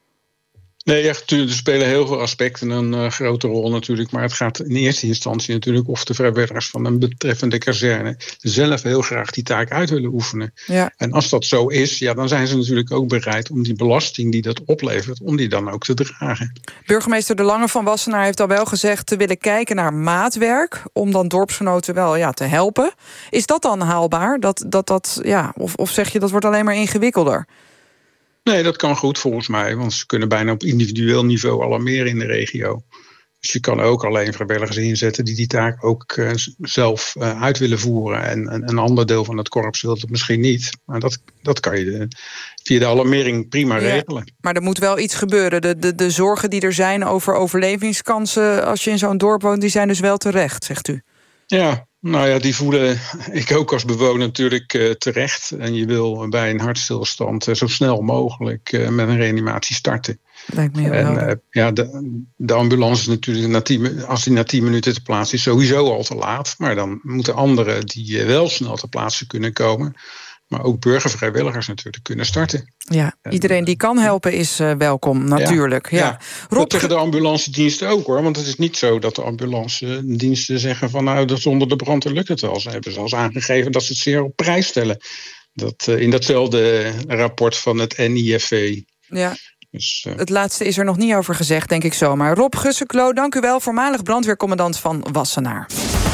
[SPEAKER 7] Nee, ja, er spelen heel veel aspecten een uh, grote rol natuurlijk. Maar het gaat in eerste instantie natuurlijk of de vrijwilligers van een betreffende kazerne zelf heel graag die taak uit willen oefenen.
[SPEAKER 1] Ja.
[SPEAKER 7] En als dat zo is, ja, dan zijn ze natuurlijk ook bereid om die belasting die dat oplevert, om die dan ook te dragen.
[SPEAKER 1] Burgemeester De Lange van Wassenaar heeft al wel gezegd te willen kijken naar maatwerk, om dan dorpsgenoten wel ja, te helpen. Is dat dan haalbaar? Dat, dat, dat, ja, of, of zeg je dat wordt alleen maar ingewikkelder?
[SPEAKER 7] Nee, dat kan goed volgens mij, want ze kunnen bijna op individueel niveau alarmeren in de regio. Dus je kan ook alleen vrijwilligers inzetten die die taak ook uh, zelf uh, uit willen voeren. En, en een ander deel van het korps wil het misschien niet. Maar dat, dat kan je de, via de alarmering prima ja, regelen.
[SPEAKER 1] Maar er moet wel iets gebeuren. De, de, de zorgen die er zijn over overlevingskansen als je in zo'n dorp woont, die zijn dus wel terecht, zegt u.
[SPEAKER 7] Ja, nou ja, die voelen ik ook als bewoner natuurlijk uh, terecht. En je wil bij een hartstilstand uh, zo snel mogelijk uh, met een reanimatie starten.
[SPEAKER 1] Lijkt me heel
[SPEAKER 7] en uh, ja, de, de ambulance is natuurlijk, na tien, als die na tien minuten te plaatsen is, sowieso al te laat. Maar dan moeten anderen die uh, wel snel te plaatsen kunnen komen, maar ook burgervrijwilligers natuurlijk kunnen starten.
[SPEAKER 1] Ja, iedereen die kan helpen is uh, welkom, natuurlijk. Ja, ja.
[SPEAKER 7] Ja. Rob... Dat tegen de ambulancediensten ook, hoor. Want het is niet zo dat de ambulancediensten zeggen van nou, zonder de brand lukt het wel. Ze hebben zelfs aangegeven dat ze het zeer op prijs stellen. Dat, uh, in datzelfde rapport van het N I F V.
[SPEAKER 1] Ja. Dus, uh... Het laatste is er nog niet over gezegd, denk ik zomaar. Rob Gusseklo, dank u wel, voormalig brandweercommandant van Wassenaar.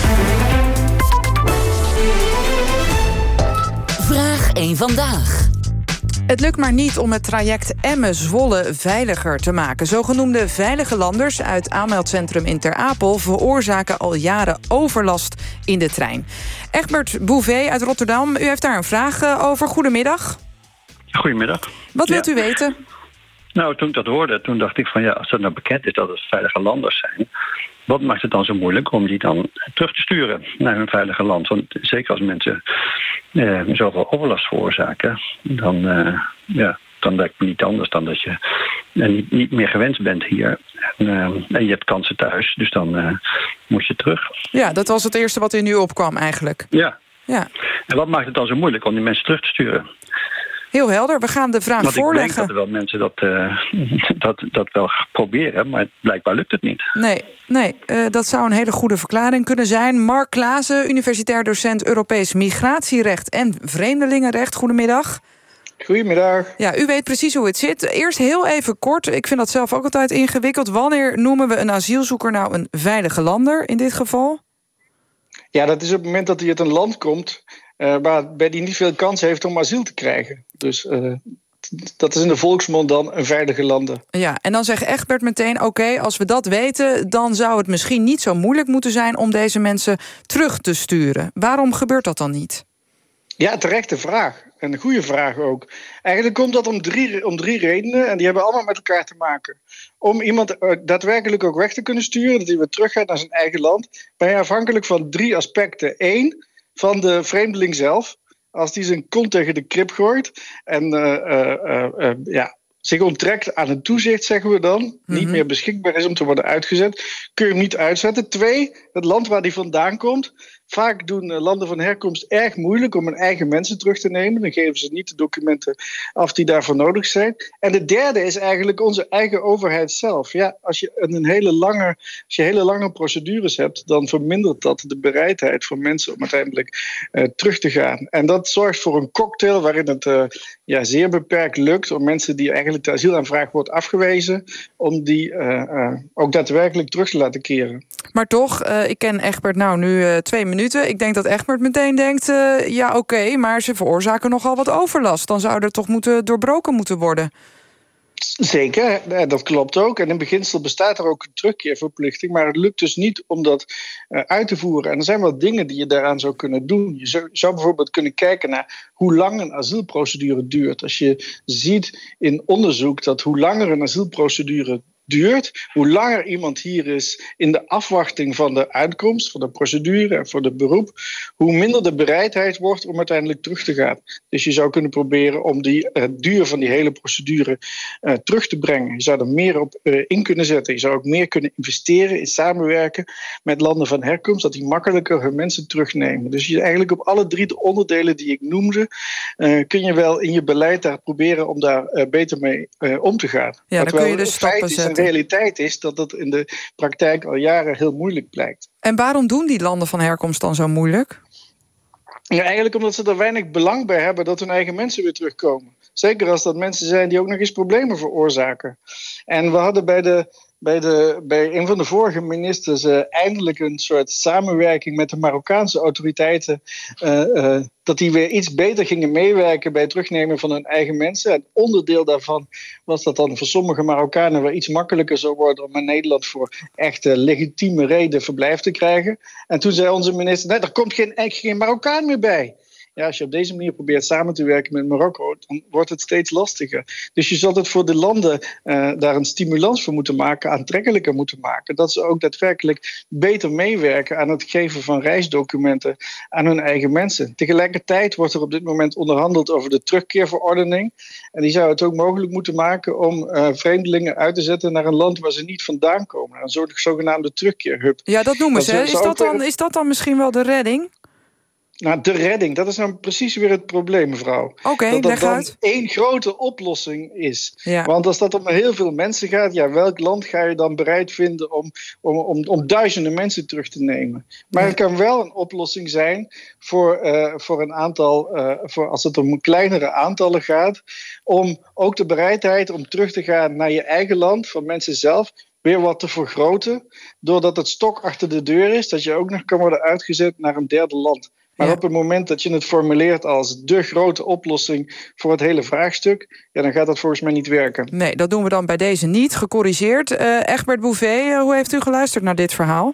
[SPEAKER 4] Vraag één vandaag.
[SPEAKER 1] Het lukt maar niet om het traject Emmen-Zwolle veiliger te maken. Zogenoemde veilige landers uit aanmeldcentrum in Ter Apel veroorzaken al jaren overlast in de trein. Egbert Bouvet uit Rotterdam, u heeft daar een vraag over. Goedemiddag.
[SPEAKER 5] Goedemiddag.
[SPEAKER 1] Wat wilt
[SPEAKER 5] ja.
[SPEAKER 1] u weten?
[SPEAKER 5] Nou, toen ik dat hoorde, toen dacht ik van ja, als het nou bekend is dat het veilige landers zijn, wat maakt het dan zo moeilijk om die dan terug te sturen naar hun veilige land? Want zeker als mensen eh, zoveel overlast veroorzaken, dan, eh, ja, dan lijkt het niet anders dan dat je eh, niet, niet meer gewenst bent hier. En, uh, en je hebt kansen thuis, dus dan uh, moet je terug.
[SPEAKER 1] Ja, dat was het eerste wat in u opkwam eigenlijk.
[SPEAKER 5] Ja.
[SPEAKER 1] ja.
[SPEAKER 5] En wat maakt het dan zo moeilijk om die mensen terug te sturen?
[SPEAKER 1] Heel helder, we gaan de vraag
[SPEAKER 5] Want
[SPEAKER 1] voorleggen.
[SPEAKER 5] Ik denk dat er wel mensen dat, uh, dat, dat wel proberen, maar blijkbaar lukt het niet.
[SPEAKER 1] Nee, nee uh, dat zou een hele goede verklaring kunnen zijn. Mark Klaassen, universitair docent Europees migratierecht en vreemdelingenrecht. Goedemiddag.
[SPEAKER 8] Goedemiddag.
[SPEAKER 1] Ja, u weet precies hoe het zit. Eerst heel even kort, ik vind dat zelf ook altijd ingewikkeld. Wanneer noemen we een asielzoeker nou een veilige lander in dit geval?
[SPEAKER 8] Ja, dat is op het moment dat hij uit een land komt uh, waarbij die niet veel kans heeft om asiel te krijgen. Dus uh, dat is in de volksmond dan een veilige landen.
[SPEAKER 1] Ja, en dan zegt Egbert meteen, oké, okay, als we dat weten, dan zou het misschien niet zo moeilijk moeten zijn om deze mensen terug te sturen. Waarom gebeurt dat dan niet?
[SPEAKER 8] Ja, terechte vraag. En een goede vraag ook. Eigenlijk komt dat om drie, om drie redenen. En die hebben allemaal met elkaar te maken. Om iemand daadwerkelijk ook weg te kunnen sturen, dat hij weer terug gaat naar zijn eigen land, ben je afhankelijk van drie aspecten. Eén, van de vreemdeling zelf. Als die zijn kont tegen de krib gooit en uh, uh, uh, uh, ja, zich onttrekt aan een toezicht, zeggen we dan, mm-hmm. niet meer beschikbaar is om te worden uitgezet, kun je hem niet uitzetten. Twee, het land waar die vandaan komt. Vaak doen landen van herkomst erg moeilijk om hun eigen mensen terug te nemen. Dan geven ze niet de documenten af die daarvoor nodig zijn. En de derde is eigenlijk onze eigen overheid zelf. Ja, als je een hele lange, als je hele lange procedures hebt, dan vermindert dat de bereidheid van mensen om uiteindelijk uh, terug te gaan. En dat zorgt voor een cocktail waarin het uh, ja, zeer beperkt lukt om mensen die eigenlijk de asielaanvraag wordt afgewezen, om die uh, uh, ook daadwerkelijk terug te laten keren.
[SPEAKER 1] Maar toch, uh, ik ken Egbert nou nu uh, twee minuten. Ik denk dat Egbert meteen denkt, uh, ja oké, okay, maar ze veroorzaken nogal wat overlast. Dan zou er toch moeten doorbroken moeten worden.
[SPEAKER 8] Zeker, dat klopt ook. En in beginsel bestaat er ook een terugkeerverplichting. Maar het lukt dus niet om dat uh, uit te voeren. En er zijn wel dingen die je daaraan zou kunnen doen. Je zou, zou bijvoorbeeld kunnen kijken naar hoe lang een asielprocedure duurt. Als je ziet in onderzoek dat hoe langer een asielprocedure duurt, hoe langer iemand hier is in de afwachting van de uitkomst, van de procedure en voor het beroep, hoe minder de bereidheid wordt om uiteindelijk terug te gaan. Dus je zou kunnen proberen om die uh, duur van die hele procedure uh, terug te brengen. Je zou er meer op uh, in kunnen zetten. Je zou ook meer kunnen investeren in samenwerken met landen van herkomst, dat die makkelijker hun mensen terugnemen. Dus je eigenlijk op alle drie de onderdelen die ik noemde, uh, kun je wel in je beleid daar proberen om daar uh, beter mee uh, om te gaan.
[SPEAKER 1] Ja, dan kun je dus stappen zetten.
[SPEAKER 8] De realiteit is dat dat in de praktijk al jaren heel moeilijk blijkt.
[SPEAKER 1] En waarom doen die landen van herkomst dan zo moeilijk?
[SPEAKER 8] Ja, eigenlijk omdat ze er weinig belang bij hebben dat hun eigen mensen weer terugkomen. Zeker als dat mensen zijn die ook nog eens problemen veroorzaken. En we hadden bij, de, bij, de, bij een van de vorige ministers uh, eindelijk een soort samenwerking met de Marokkaanse autoriteiten. Uh, uh, dat die weer iets beter gingen meewerken bij het terugnemen van hun eigen mensen. En onderdeel daarvan was dat dan voor sommige Marokkanen weer iets makkelijker zou worden om in Nederland voor echt uh, legitieme reden verblijf te krijgen. En toen zei onze minister, nee, er komt geen, geen Marokkaan meer bij. Ja, als je op deze manier probeert samen te werken met Marokko, dan wordt het steeds lastiger. Dus je zult het voor de landen uh, daar een stimulans voor moeten maken, aantrekkelijker moeten maken. Dat ze ook daadwerkelijk beter meewerken aan het geven van reisdocumenten aan hun eigen mensen. Tegelijkertijd wordt er op dit moment onderhandeld over de terugkeerverordening. En die zou het ook mogelijk moeten maken om uh, vreemdelingen uit te zetten naar een land waar ze niet vandaan komen. Een soort zogenaamde terugkeerhub.
[SPEAKER 1] Ja, dat noemen ze. Is dat dan, is dat dan misschien wel de redding?
[SPEAKER 8] Nou, de redding, dat is nou precies weer het probleem, mevrouw.
[SPEAKER 1] Oké, okay,
[SPEAKER 8] dat dat dan
[SPEAKER 1] uit.
[SPEAKER 8] één grote oplossing is.
[SPEAKER 1] Ja.
[SPEAKER 8] Want als dat om heel veel mensen gaat, ja, welk land ga je dan bereid vinden om, om, om, om duizenden mensen terug te nemen? Maar ja. Het kan wel een oplossing zijn voor, uh, voor een aantal, uh, voor als het om kleinere aantallen gaat, om ook de bereidheid om terug te gaan naar je eigen land, van mensen zelf, weer wat te vergroten, doordat het stok achter de deur is, dat je ook nog kan worden uitgezet naar een derde land. Maar ja. Op het moment dat je het formuleert als de grote oplossing voor het hele vraagstuk, ja, dan gaat dat volgens mij niet werken.
[SPEAKER 1] Nee, dat doen we dan bij deze niet. Gecorrigeerd. Uh, Egbert Bouvet, uh, hoe heeft u geluisterd naar dit verhaal?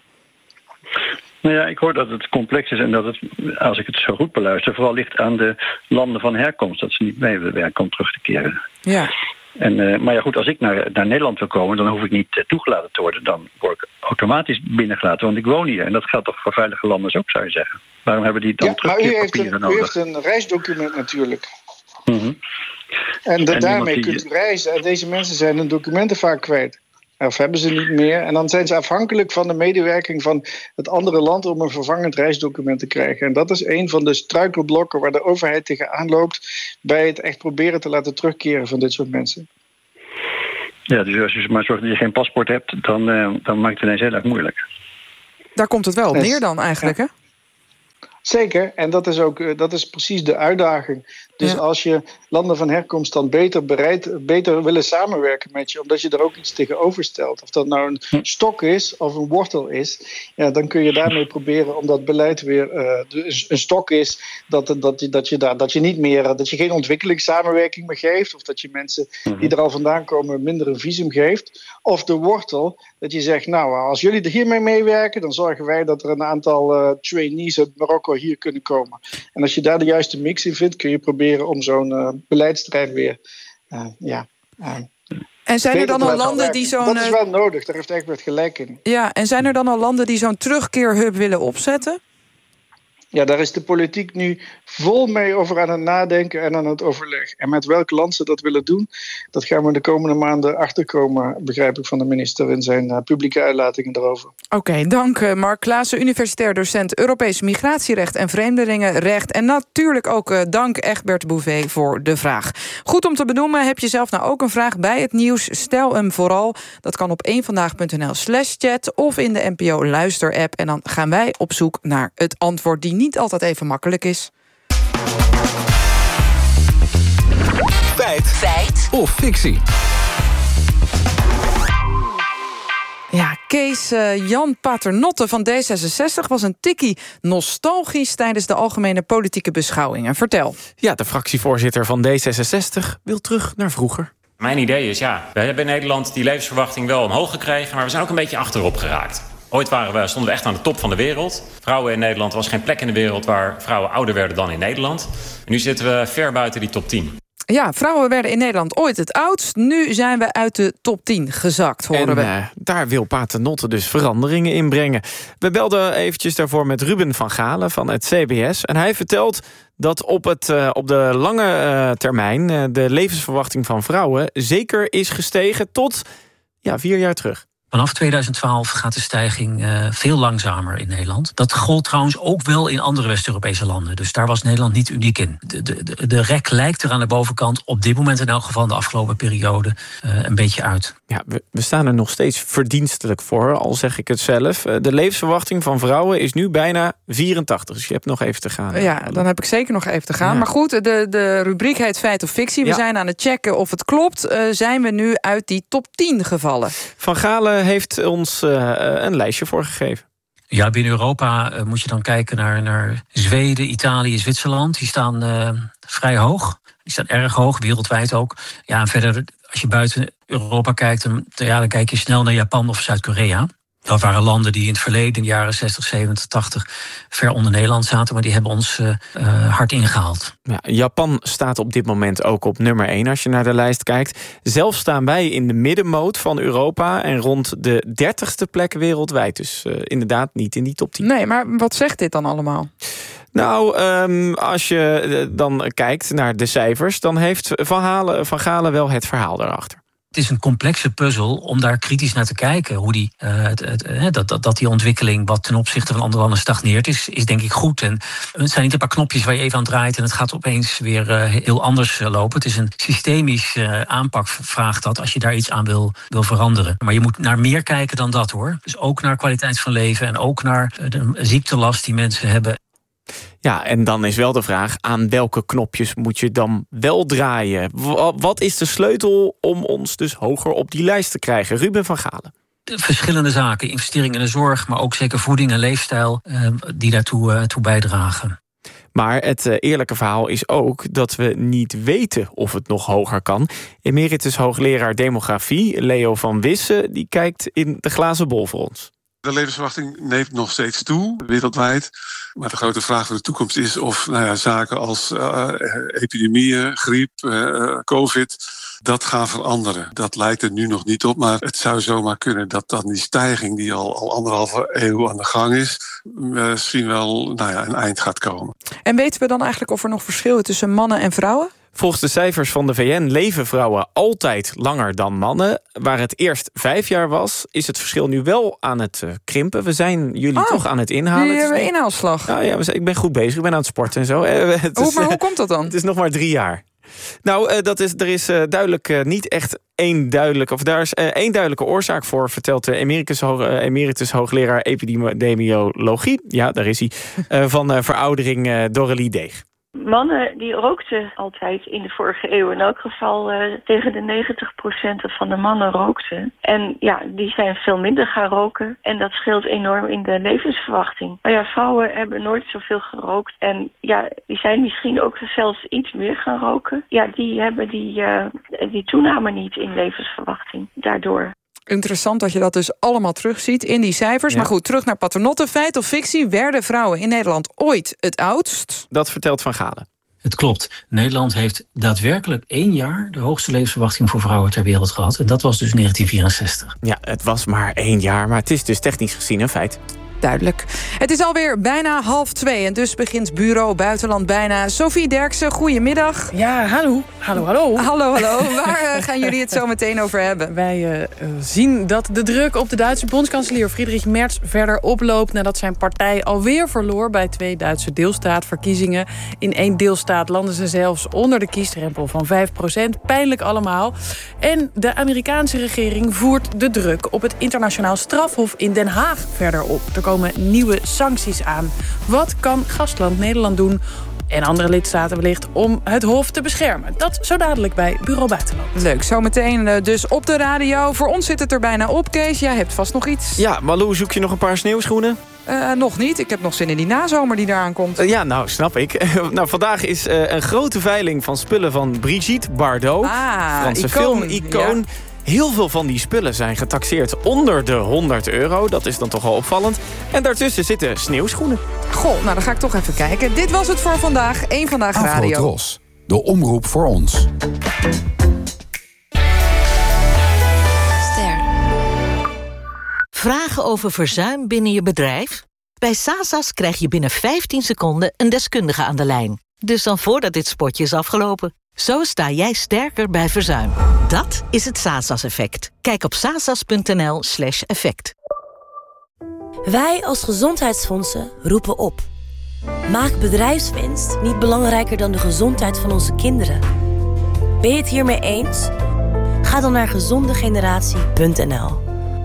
[SPEAKER 5] Nou ja, ik hoor dat het complex is en dat het, als ik het zo goed beluister, vooral ligt aan de landen van herkomst, dat ze niet mee willen werken om terug te keren.
[SPEAKER 1] Ja.
[SPEAKER 5] En, uh, maar ja goed, als ik naar, naar Nederland wil komen, dan hoef ik niet uh, toegelaten te worden. Dan word ik automatisch binnengelaten, want ik woon hier. En dat geldt toch voor veilige landers ook, zou je zeggen. Waarom hebben die dan
[SPEAKER 8] ja,
[SPEAKER 5] terugkeerpapieren
[SPEAKER 8] nodig? U
[SPEAKER 5] heeft
[SPEAKER 8] een reisdocument natuurlijk.
[SPEAKER 5] Mm-hmm.
[SPEAKER 8] En, de,
[SPEAKER 5] en
[SPEAKER 8] daarmee
[SPEAKER 5] die...
[SPEAKER 8] kunt u reizen. En deze mensen zijn hun documenten vaak kwijt. Of hebben ze niet meer. En dan zijn ze afhankelijk van de medewerking van het andere land om een vervangend reisdocument te krijgen. En dat is een van de struikelblokken waar de overheid tegenaan loopt bij het echt proberen te laten terugkeren van dit soort mensen.
[SPEAKER 5] Ja, dus als je maar zorgt dat je geen paspoort hebt, dan, uh, dan maakt het ineens heel erg moeilijk.
[SPEAKER 1] Daar komt het wel op neer dan eigenlijk,
[SPEAKER 8] ja.
[SPEAKER 1] hè?
[SPEAKER 8] Zeker, en dat is ook dat is precies de uitdaging. Dus
[SPEAKER 1] Ja.
[SPEAKER 8] als je landen van herkomst dan beter bereid, beter willen samenwerken met je, omdat je er ook iets tegenover stelt, of dat nou een stok is of een wortel is, ja, dan kun je daarmee proberen om dat beleid weer uh, de, een stok is dat, dat, je, dat, je daar, dat je niet meer, dat je geen ontwikkelingssamenwerking meer geeft, of dat je mensen die er al vandaan komen minder een visum geeft. Of de wortel, dat je zegt, nou, als jullie er hiermee meewerken, dan zorgen wij dat er een aantal uh, trainees uit Marokko hier kunnen komen. En als je daar de juiste mix in vindt, kun je proberen om zo'n uh, beleidsterrein weer, uh, ja... Uh,
[SPEAKER 1] En zijn er dan al landen die zo'n...
[SPEAKER 8] Dat is wel nodig, daar heeft Egbert gelijk in.
[SPEAKER 1] Ja, en zijn er dan al landen die zo'n terugkeerhub willen opzetten?
[SPEAKER 8] Ja, daar is de politiek nu vol mee over aan het nadenken en aan het overleg. En met welk land ze dat willen doen, dat gaan we de komende maanden achterkomen, begrijp ik van de minister in zijn uh, publieke uitlatingen daarover.
[SPEAKER 1] Oké, okay, dank uh, Mark Klaassen, universitair docent Europees migratierecht en vreemdelingenrecht. En natuurlijk ook uh, dank Egbert Bouvet voor de vraag. Goed om te benoemen, heb je zelf nou ook een vraag bij het nieuws? Stel hem vooral. Dat kan op eenvandaag.nl slash chat of in de N P O Luister-app. En dan gaan wij op zoek naar het antwoord die niet altijd even makkelijk is.
[SPEAKER 22] Feit. Feit. Of fictie.
[SPEAKER 1] Ja, Kees uh, Jan Paternotte van D zesenzestig was een tikkie nostalgisch tijdens de algemene politieke beschouwingen. Vertel.
[SPEAKER 6] Ja, de fractievoorzitter van D zesenzestig wil terug naar vroeger.
[SPEAKER 9] Mijn idee is, ja, we hebben in Nederland die levensverwachting wel omhoog gekregen, maar we zijn ook een beetje achterop geraakt. Ooit waren we, stonden we echt aan de top van de wereld. Vrouwen in Nederland was geen plek in de wereld waar vrouwen ouder werden dan in Nederland. En nu zitten we ver buiten die top tien.
[SPEAKER 1] Ja, vrouwen werden in Nederland ooit het oudst. Nu zijn we uit de top tien gezakt, horen
[SPEAKER 6] en,
[SPEAKER 1] we.
[SPEAKER 6] Uh, daar wil Paternotte dus veranderingen in brengen. We belden eventjes daarvoor met Ruben van Galen van het C B S. En hij vertelt dat op, het, uh, op de lange uh, termijn uh, de levensverwachting van vrouwen zeker is gestegen tot ja, vier jaar terug.
[SPEAKER 10] Vanaf tweeduizend twaalf gaat de stijging uh, veel langzamer in Nederland. Dat gold trouwens ook wel in andere West-Europese landen. Dus daar was Nederland niet uniek in. De, de, de rek lijkt er aan de bovenkant op dit moment in elk geval in de afgelopen periode uh, een beetje uit.
[SPEAKER 6] Ja, we, we staan er nog steeds verdienstelijk voor, al zeg ik het zelf. De levensverwachting van vrouwen is nu bijna vierentachtig. Dus je hebt nog even te gaan.
[SPEAKER 1] Ja, dan heb ik zeker nog even te gaan. Ja. Maar goed, de, de rubriek heet Feit of Fictie. We ja. zijn aan het checken of het klopt. Uh, zijn we nu uit die top tien gevallen?
[SPEAKER 6] Van Galen heeft ons uh, een lijstje voorgegeven.
[SPEAKER 10] Ja, binnen Europa uh, moet je dan kijken naar, naar Zweden, Italië, Zwitserland. Die staan uh, vrij hoog. Die staan erg hoog, wereldwijd ook. Ja, en verder, als je buiten Europa kijkt, dan, ja, dan kijk je snel naar Japan of Zuid-Korea. Dat waren landen die in het verleden, in de jaren zestig, zeventig, tachtig... ver onder Nederland zaten, maar die hebben ons uh, uh, hard ingehaald.
[SPEAKER 6] Ja, Japan staat op dit moment ook op nummer één als je naar de lijst kijkt. Zelf staan wij in de middenmoot van Europa en rond de dertigste plek wereldwijd. Dus uh, inderdaad niet in die top tien.
[SPEAKER 1] Nee, maar wat zegt dit dan allemaal?
[SPEAKER 6] Nou, um, als je dan kijkt naar de cijfers, dan heeft Van, Halen, Van Galen wel het verhaal daarachter.
[SPEAKER 10] Het is een complexe puzzel om daar kritisch naar te kijken. Hoe die, uh, het, het, dat, dat, dat die ontwikkeling wat ten opzichte van andere landen stagneert, is, is denk ik goed. En het zijn niet een paar knopjes waar je even aan draait en het gaat opeens weer uh, heel anders lopen. Het is een systemische uh, aanpak, vraagt dat, als je daar iets aan wil, wil veranderen. Maar je moet naar meer kijken dan dat, hoor. Dus ook naar kwaliteit van leven en ook naar de ziektelast die mensen hebben.
[SPEAKER 6] Ja, en dan is wel de vraag, aan welke knopjes moet je dan wel draaien? Wat is de sleutel om ons dus hoger op die lijst te krijgen? Ruben van Galen.
[SPEAKER 10] Verschillende zaken, investeringen in de zorg, maar ook zeker voeding en leefstijl uh, die daartoe uh, toe bijdragen.
[SPEAKER 6] Maar het uh, eerlijke verhaal is ook dat we niet weten of het nog hoger kan. Emeritus hoogleraar demografie, Leo van Wissen, die kijkt in de glazen bol voor ons.
[SPEAKER 11] De levensverwachting neemt nog steeds toe, wereldwijd. Maar de grote vraag voor de toekomst is of nou ja, zaken als uh, epidemieën, griep, uh, covid, dat gaan veranderen. Dat lijkt er nu nog niet op, maar het zou zomaar kunnen dat dan die stijging die al, al anderhalve eeuw aan de gang is, uh, misschien wel nou ja, een eind gaat komen.
[SPEAKER 1] En weten we dan eigenlijk of er nog verschillen tussen mannen en vrouwen?
[SPEAKER 6] Volgens de cijfers van de V N leven vrouwen altijd langer dan mannen. Waar het eerst vijf jaar was, is het verschil nu wel aan het uh, krimpen. We zijn jullie oh, toch aan het inhalen.
[SPEAKER 1] Jullie hebben een inhaalslag.
[SPEAKER 6] Ja, ja, ik ben goed bezig, ik ben aan het sporten en zo. Het
[SPEAKER 1] hoe,
[SPEAKER 6] is,
[SPEAKER 1] maar hoe komt dat dan?
[SPEAKER 6] Het is nog maar drie jaar. Nou, uh, dat is, er is uh, duidelijk uh, niet echt één duidelijke... of daar is uh, één duidelijke oorzaak voor, vertelt de emeritus, hoog, uh, emeritus hoogleraar epidemiologie. Ja, daar is hij. Uh, van uh, veroudering uh, Dorrelie Deeg.
[SPEAKER 12] Mannen die rookten altijd in de vorige eeuw. In elk geval uh, tegen de negentig procent van de mannen rookten. En ja, die zijn veel minder gaan roken. En dat scheelt enorm in de levensverwachting. Maar ja, vrouwen hebben nooit zoveel gerookt. En ja, die zijn misschien ook zelfs iets meer gaan roken. Ja, die hebben die, uh, die toename niet in levensverwachting daardoor.
[SPEAKER 1] Interessant dat je dat dus allemaal terugziet in die cijfers. Ja. Maar goed, terug naar Paternotte. Feit of fictie, werden vrouwen in Nederland ooit het oudst?
[SPEAKER 6] Dat vertelt Van Galen.
[SPEAKER 10] Het klopt. Nederland heeft daadwerkelijk één jaar de hoogste levensverwachting voor vrouwen ter wereld gehad. En dat was dus negentien vierenzestig.
[SPEAKER 6] Ja, het was maar één jaar, maar het is dus technisch gezien een feit.
[SPEAKER 1] Duidelijk. Het is alweer bijna half twee en dus begint Bureau Buitenland bijna. Sophie Derksen, goedemiddag.
[SPEAKER 14] Ja, hallo. Hallo, hallo.
[SPEAKER 1] Hallo, hallo. Waar uh, gaan jullie het zo meteen over hebben?
[SPEAKER 14] Wij uh, zien dat de druk op de Duitse bondskanselier Friedrich Merz verder oploopt nadat zijn partij alweer verloor bij twee Duitse deelstaatverkiezingen. In één deelstaat landen ze zelfs onder de kiesdrempel van vijf procent. Pijnlijk allemaal. En de Amerikaanse regering voert de druk op het internationaal strafhof in Den Haag verder op. Er komen nieuwe sancties aan. Wat kan gastland Nederland doen en andere lidstaten wellicht om het hof te beschermen? Dat zo dadelijk bij Bureau Buitenland.
[SPEAKER 1] Leuk, zometeen dus op de radio. Voor ons zit het er bijna op, Kees. Jij hebt vast nog iets.
[SPEAKER 6] Ja, Malou, zoek je nog een paar sneeuwschoenen?
[SPEAKER 1] Uh, nog niet. Ik heb nog zin in die nazomer die eraan komt.
[SPEAKER 6] Uh, ja, nou, snap ik. nou, vandaag is uh, een grote veiling van spullen van Brigitte Bardot.
[SPEAKER 1] Ah,
[SPEAKER 6] Franse
[SPEAKER 1] icoon.
[SPEAKER 6] film-icoon. Ja. Heel veel van die spullen zijn getaxeerd onder de honderd euro. Dat is dan toch wel opvallend. En daartussen zitten sneeuwschoenen.
[SPEAKER 1] Goh, nou dan ga ik toch even kijken. Dit was het voor vandaag. Eén Vandaag Radio.
[SPEAKER 15] Afro-Tros, de omroep voor ons.
[SPEAKER 16] Ster. Vragen over verzuim binnen je bedrijf? Bij Sasas krijg je binnen vijftien seconden een deskundige aan de lijn. Dus dan voordat dit spotje is afgelopen. Zo sta jij sterker bij verzuim. Dat is het Sasas-effect. Kijk op sasas.nl slash effect.
[SPEAKER 17] Wij als gezondheidsfondsen roepen op. Maak bedrijfswinst niet belangrijker dan de gezondheid van onze kinderen. Ben je het hiermee eens? Ga dan naar gezondegeneratie punt n l.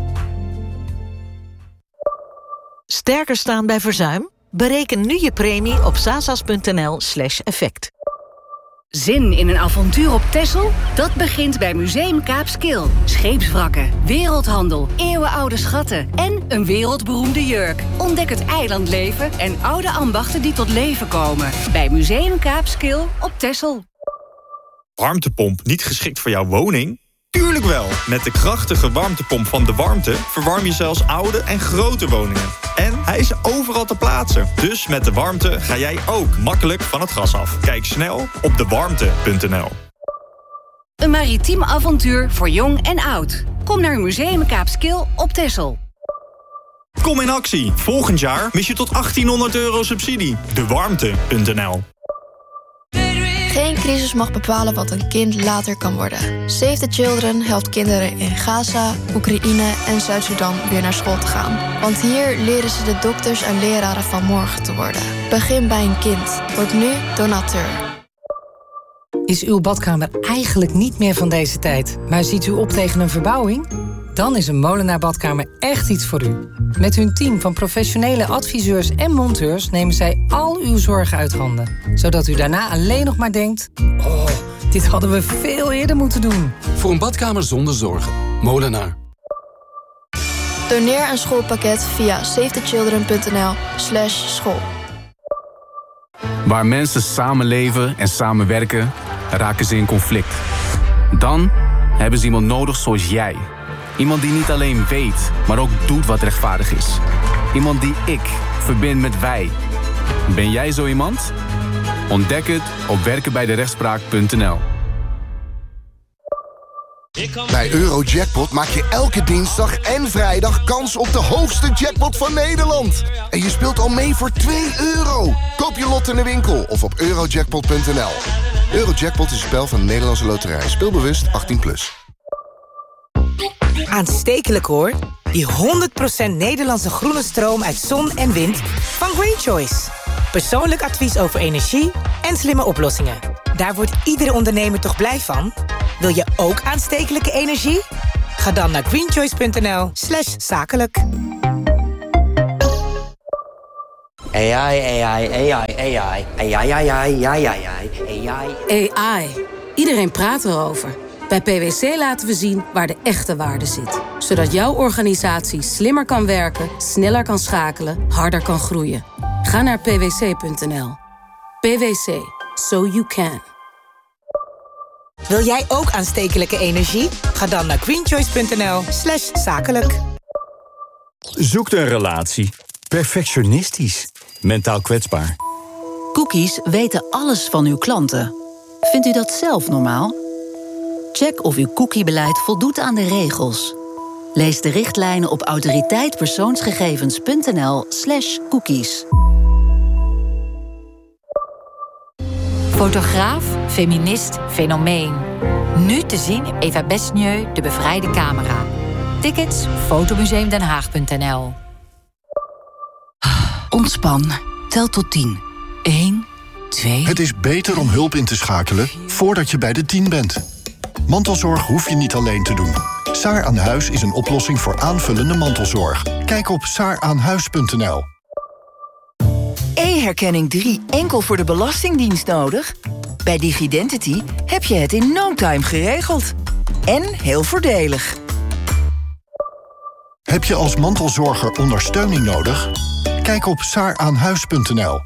[SPEAKER 16] Sterker staan bij verzuim? Bereken nu je premie op sasas.nl slash effect.
[SPEAKER 26] Zin in een avontuur op Texel? Dat begint bij Museum Kaapskil. Scheepswrakken, wereldhandel, eeuwenoude schatten en een wereldberoemde jurk. Ontdek het eilandleven en oude ambachten die tot leven komen. Bij Museum Kaapskil op Texel.
[SPEAKER 27] Warmtepomp niet geschikt voor jouw woning? Tuurlijk wel! Met de krachtige warmtepomp van De Warmte verwarm je zelfs oude en grote woningen. En hij is overal te plaatsen. Dus met De Warmte ga jij ook makkelijk van het gas af. Kijk snel op de warmte punt n l.
[SPEAKER 26] Een maritiem avontuur voor jong en oud. Kom naar Museum Kaapskil op Texel.
[SPEAKER 27] Kom in actie. Volgend jaar mis je tot achttienhonderd euro subsidie. de warmte punt n l.
[SPEAKER 28] Geen crisis mag bepalen wat een kind later kan worden. Save the Children helpt kinderen in Gaza, Oekraïne en Zuid-Soedan weer naar school te gaan. Want hier leren ze de dokters en leraren van morgen te worden. Begin bij een kind. Word nu donateur.
[SPEAKER 29] Is uw badkamer eigenlijk niet meer van deze tijd, maar ziet u op tegen een verbouwing? Dan is een Molenaar Badkamer echt iets voor u. Met hun team van professionele adviseurs en monteurs nemen zij al uw zorgen uit handen. Zodat u daarna alleen nog maar denkt: oh, dit hadden we veel eerder moeten doen.
[SPEAKER 22] Voor een badkamer zonder zorgen. Molenaar.
[SPEAKER 28] Doneer een schoolpakket via savethechildren punt n l slash school.
[SPEAKER 22] Waar mensen samenleven en samenwerken, raken ze in conflict. Dan hebben ze iemand nodig zoals jij. Iemand die niet alleen weet, maar ook doet wat rechtvaardig is. Iemand die ik verbind met wij. Ben jij zo iemand? Ontdek het op werken bij de rechtspraak punt n l.
[SPEAKER 30] Bij Eurojackpot maak je elke dinsdag en vrijdag kans op de hoogste jackpot van Nederland. En je speelt al mee voor twee euro. Koop je lot in de winkel of op eurojackpot punt n l. Eurojackpot is een spel van de Nederlandse Loterij. Speelbewust achttien plus.
[SPEAKER 13] Aanstekelijk hoor. Die honderd procent Nederlandse groene stroom uit zon en wind van Green Choice. Persoonlijk advies over energie en slimme oplossingen. Daar wordt iedere ondernemer toch blij van? Wil je ook aanstekelijke energie? Ga dan naar greenchoice punt n l slash zakelijk.
[SPEAKER 2] A I, A I, A I, A I, A I, A I, A I, A I, A I.
[SPEAKER 3] A I. Iedereen praat erover. Bij P w C laten we zien waar de echte waarde zit. Zodat jouw organisatie slimmer kan werken, sneller kan schakelen, harder kan groeien. Ga naar p w c punt n l. P w C. So you can.
[SPEAKER 13] Wil jij ook aanstekelijke energie? Ga dan naar greenchoice punt n l slash zakelijk.
[SPEAKER 7] Zoekt een relatie. Perfectionistisch. Mentaal kwetsbaar.
[SPEAKER 18] Cookies weten alles van uw klanten. Vindt u dat zelf normaal? Check of uw cookiebeleid voldoet aan de regels. Lees de richtlijnen op autoriteitpersoonsgegevens punt n l slash cookies.
[SPEAKER 19] Fotograaf, feminist, fenomeen. Nu te zien in Eva Besnieu, De Bevrijde Camera. Tickets, fotomuseum den haag punt n l.
[SPEAKER 18] Ontspan. Tel tot tien. één, twee...
[SPEAKER 20] Het is beter om hulp in te schakelen voordat je bij de tien bent. Mantelzorg hoef je niet alleen te doen. Saar aan Huis is een oplossing voor aanvullende mantelzorg. Kijk op saar aan huis punt n l.
[SPEAKER 21] E-herkenning drie enkel voor de Belastingdienst nodig? Bij Digidentity heb je het in no time geregeld. En heel voordelig.
[SPEAKER 20] Heb je als mantelzorger ondersteuning nodig? Kijk op saar aan huis punt n l.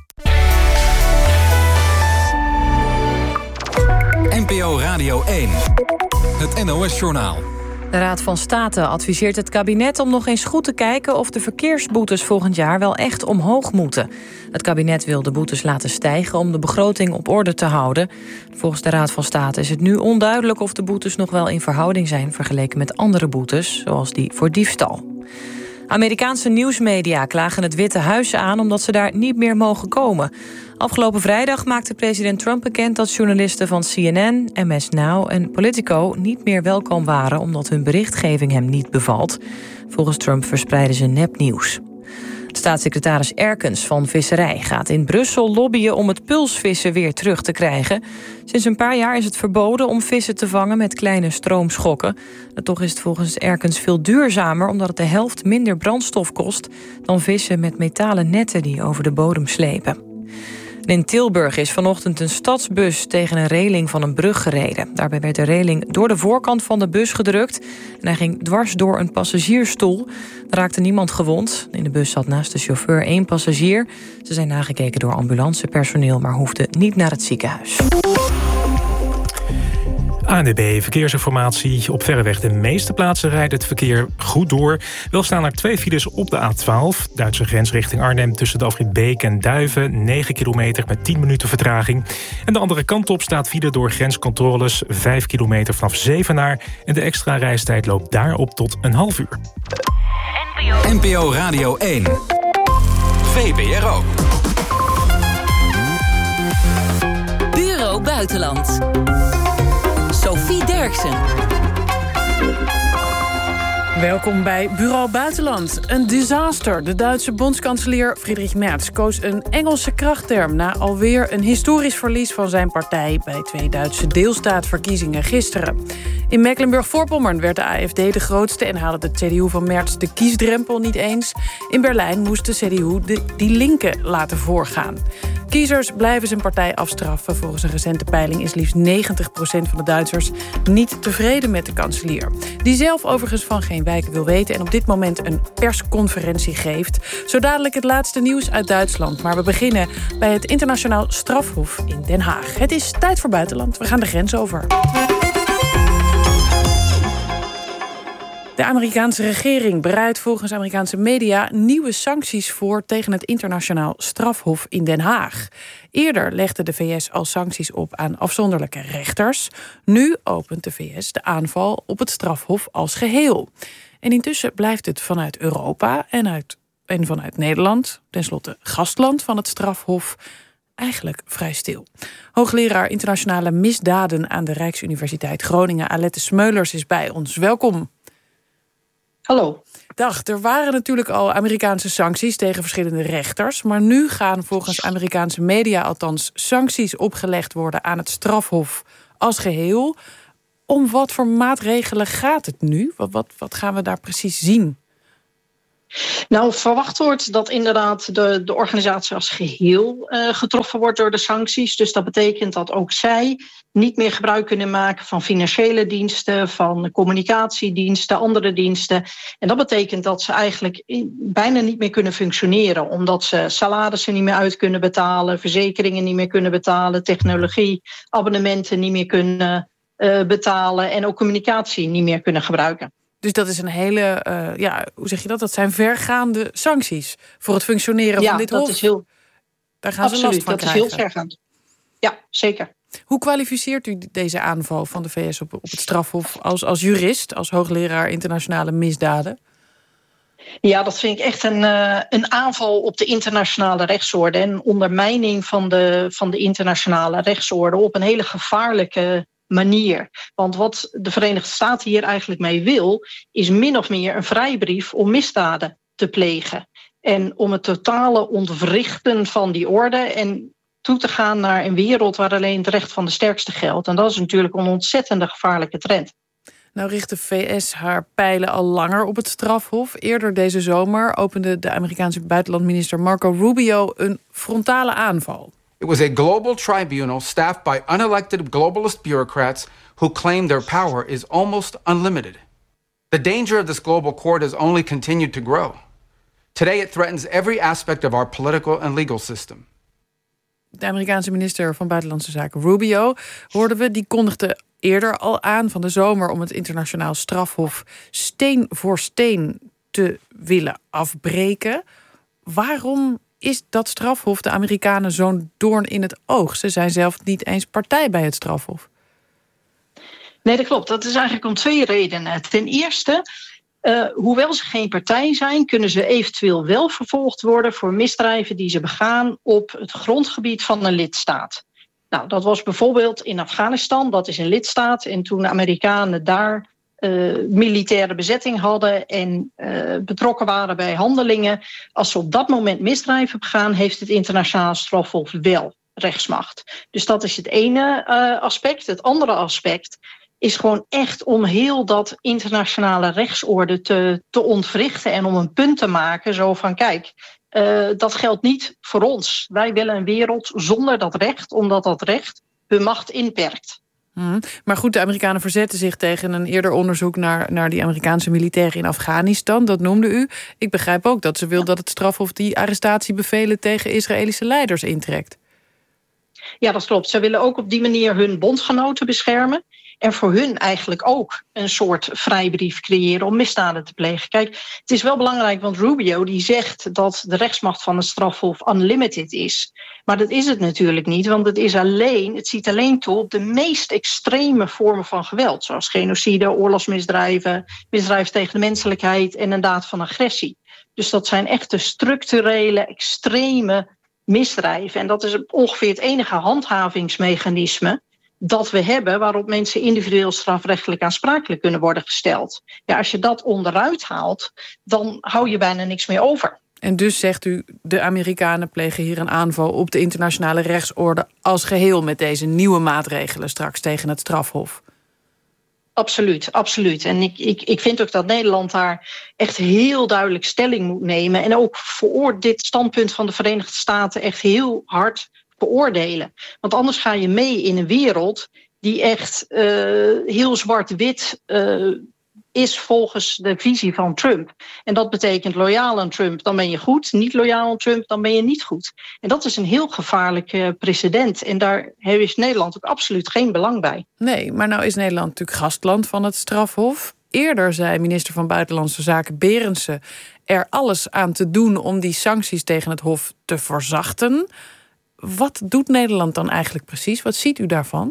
[SPEAKER 15] N P O Radio één. Het N O S-journaal.
[SPEAKER 23] De Raad van State adviseert het kabinet om nog eens goed te kijken of de verkeersboetes volgend jaar wel echt omhoog moeten. Het kabinet wil de boetes laten stijgen om de begroting op orde te houden. Volgens de Raad van State is het nu onduidelijk of de boetes nog wel in verhouding zijn vergeleken met andere boetes, zoals die voor diefstal. Amerikaanse nieuwsmedia klagen het Witte Huis aan omdat ze daar niet meer mogen komen. Afgelopen vrijdag maakte president Trump bekend dat journalisten van C N N, M S Now en Politico niet meer welkom waren omdat hun berichtgeving hem niet bevalt. Volgens Trump verspreiden ze nepnieuws. Staatssecretaris Erkens van Visserij gaat in Brussel lobbyen om het pulsvissen weer terug te krijgen. Sinds een paar jaar is het verboden om vissen te vangen met kleine stroomschokken. En toch is het volgens Erkens veel duurzamer omdat het de helft minder brandstof kost dan vissen met metalen netten die over de bodem slepen. In Tilburg is vanochtend een stadsbus tegen een reling van een brug gereden. Daarbij werd de reling door de voorkant van de bus gedrukt en hij ging dwars door een passagiersstoel. Er raakte niemand gewond. In de bus zat naast de chauffeur één passagier. Ze zijn nagekeken door ambulancepersoneel, maar hoefden niet naar het ziekenhuis.
[SPEAKER 24] A N W B Verkeersinformatie. Op verreweg de meeste plaatsen rijdt het verkeer goed door. Wel staan er twee files op de A twaalf. Duitse grens richting Arnhem tussen de afrit Beek en Duiven. negen kilometer met tien minuten vertraging. En de andere kant op staat file door grenscontroles. vijf kilometer vanaf Zevenaar. En de extra reistijd loopt daarop tot een half uur.
[SPEAKER 15] N P O Radio één. V B R O.
[SPEAKER 4] Bureau Buitenland. Sophie Derksen.
[SPEAKER 14] Welkom bij Bureau Buitenland. Een disaster. De Duitse bondskanselier Friedrich Merz koos een Engelse krachtterm na alweer een historisch verlies van zijn partij bij twee Duitse deelstaatverkiezingen gisteren. In Mecklenburg-Voorpommern werd de A F D de grootste en haalde de C D U van Merz de kiesdrempel niet eens. In Berlijn moest de C D U de Die Linke laten voorgaan. Kiezers blijven zijn partij afstraffen. Volgens een recente peiling is liefst negentig procent van de Duitsers niet tevreden met de kanselier. Die zelf overigens van geen wijken wil weten en op dit moment een persconferentie geeft. Zo dadelijk het laatste nieuws uit Duitsland. Maar we beginnen bij het Internationaal Strafhof in Den Haag. Het is tijd voor buitenland. We gaan de grens over. De Amerikaanse regering bereidt volgens Amerikaanse media nieuwe sancties voor tegen het Internationaal Strafhof in Den Haag. Eerder legde de V S al sancties op aan afzonderlijke rechters. Nu opent de V S de aanval op het strafhof als geheel. En intussen blijft het vanuit Europa en, uit, en vanuit Nederland, tenslotte gastland van het strafhof, eigenlijk vrij stil. Hoogleraar internationale misdaden aan de Rijksuniversiteit Groningen, Alette Smeulers, is bij ons. Welkom.
[SPEAKER 25] Hallo.
[SPEAKER 14] Dag, er waren natuurlijk al Amerikaanse sancties tegen verschillende rechters, maar nu gaan volgens Amerikaanse media althans sancties opgelegd worden aan het strafhof als geheel. Om wat voor maatregelen gaat het nu? Wat, wat, wat gaan we daar precies zien?
[SPEAKER 25] Nou, verwacht wordt dat inderdaad de, de organisatie als geheel uh, getroffen wordt door de sancties. Dus dat betekent dat ook zij niet meer gebruik kunnen maken van financiële diensten, van communicatiediensten, andere diensten. En dat betekent dat ze eigenlijk bijna niet meer kunnen functioneren, omdat ze salarissen niet meer uit kunnen betalen, verzekeringen niet meer kunnen betalen, technologie, abonnementen niet meer kunnen uh, betalen en ook communicatie niet meer kunnen gebruiken.
[SPEAKER 14] Dus dat is een hele, uh, ja, hoe zeg je dat? Dat zijn vergaande sancties voor het functioneren
[SPEAKER 25] ja,
[SPEAKER 14] van dit
[SPEAKER 25] dat
[SPEAKER 14] hof.
[SPEAKER 25] Is heel,
[SPEAKER 14] Daar gaan
[SPEAKER 25] absoluut,
[SPEAKER 14] ze last van
[SPEAKER 25] dat
[SPEAKER 14] krijgen.
[SPEAKER 25] is heel vergaand. Ja, zeker.
[SPEAKER 14] Hoe kwalificeert u deze aanval van de V S op, op het strafhof als, als jurist, als hoogleraar internationale misdaden?
[SPEAKER 25] Ja, dat vind ik echt een, uh, een aanval op de internationale rechtsorde en ondermijning van de, van de internationale rechtsorde op een hele gevaarlijke manier. Want wat de Verenigde Staten hier eigenlijk mee wil, is min of meer een vrijbrief om misdaden te plegen. En om het totale ontwrichten van die orde en toe te gaan naar een wereld waar alleen het recht van de sterkste geldt. En dat is natuurlijk een ontzettende gevaarlijke trend.
[SPEAKER 14] Nou richt de V S haar pijlen al langer op het strafhof. Eerder deze zomer opende de Amerikaanse buitenlandminister Marco Rubio een frontale aanval.
[SPEAKER 1] It was a global tribunal staffed by unelected globalist bureaucrats who claim their power is almost unlimited. The danger of this global court has only continued to grow. Today it threatens every aspect of our political and legal system.
[SPEAKER 14] De Amerikaanse minister van Buitenlandse Zaken Rubio, hoorden we, die kondigde eerder al aan van de zomer om het internationaal strafhof steen voor steen te willen afbreken. Waarom is dat strafhof de Amerikanen zo'n doorn in het oog? Ze zijn zelf niet eens partij bij het strafhof.
[SPEAKER 25] Nee, dat klopt. Dat is eigenlijk om twee redenen. Ten eerste, uh, hoewel ze geen partij zijn, kunnen ze eventueel wel vervolgd worden voor misdrijven die ze begaan op het grondgebied van een lidstaat. Nou, dat was bijvoorbeeld in Afghanistan, dat is een lidstaat. En toen de Amerikanen daar uh, militaire bezetting hadden en uh, betrokken waren bij handelingen, als ze op dat moment misdrijven begaan, heeft het internationaal strafhof wel rechtsmacht. Dus dat is het ene uh, aspect. Het andere aspect is gewoon echt om heel dat internationale rechtsorde te, te ontwrichten en om een punt te maken, zo van kijk, uh, dat geldt niet voor ons. Wij willen een wereld zonder dat recht, omdat dat recht hun macht inperkt.
[SPEAKER 14] Hmm. Maar goed, de Amerikanen verzetten zich tegen een eerder onderzoek naar, naar die Amerikaanse militairen in Afghanistan. Dat noemde u. Ik begrijp ook dat ze wil dat het strafhof die arrestatiebevelen tegen Israëlische leiders intrekt.
[SPEAKER 25] Ja, dat klopt. Ze willen ook op die manier hun bondgenoten beschermen. En voor hun eigenlijk ook een soort vrijbrief creëren om misdaden te plegen. Kijk, het is wel belangrijk, want Rubio die zegt dat de rechtsmacht van het strafhof unlimited is. Maar dat is het natuurlijk niet, want het, is alleen, het ziet alleen toe op de meest extreme vormen van geweld. Zoals genocide, oorlogsmisdrijven, misdrijven tegen de menselijkheid en een daad van agressie. Dus dat zijn echte structurele, extreme misdrijven. En dat is ongeveer het enige handhavingsmechanisme dat we hebben waarop mensen individueel strafrechtelijk aansprakelijk kunnen worden gesteld. Ja, als je dat onderuit haalt, dan hou je bijna niks meer over.
[SPEAKER 14] En dus zegt u, de Amerikanen plegen hier een aanval op de internationale rechtsorde als geheel met deze nieuwe maatregelen straks tegen het strafhof.
[SPEAKER 25] Absoluut, absoluut. En ik, ik, ik vind ook dat Nederland daar echt heel duidelijk stelling moet nemen. En ook voor dit standpunt van de Verenigde Staten echt heel hard beoordelen. Want anders ga je mee in een wereld die echt uh, heel zwart-wit uh, is volgens de visie van Trump. En dat betekent loyaal aan Trump, dan ben je goed. Niet loyaal aan Trump, dan ben je niet goed. En dat is een heel gevaarlijk uh, precedent. En daar heeft Nederland ook absoluut geen belang bij.
[SPEAKER 14] Nee, maar nou is Nederland natuurlijk gastland van het strafhof. Eerder zei minister van Buitenlandse Zaken Berendsen er alles aan te doen om die sancties tegen het hof te verzachten. Wat doet Nederland dan eigenlijk precies? Wat ziet u daarvan?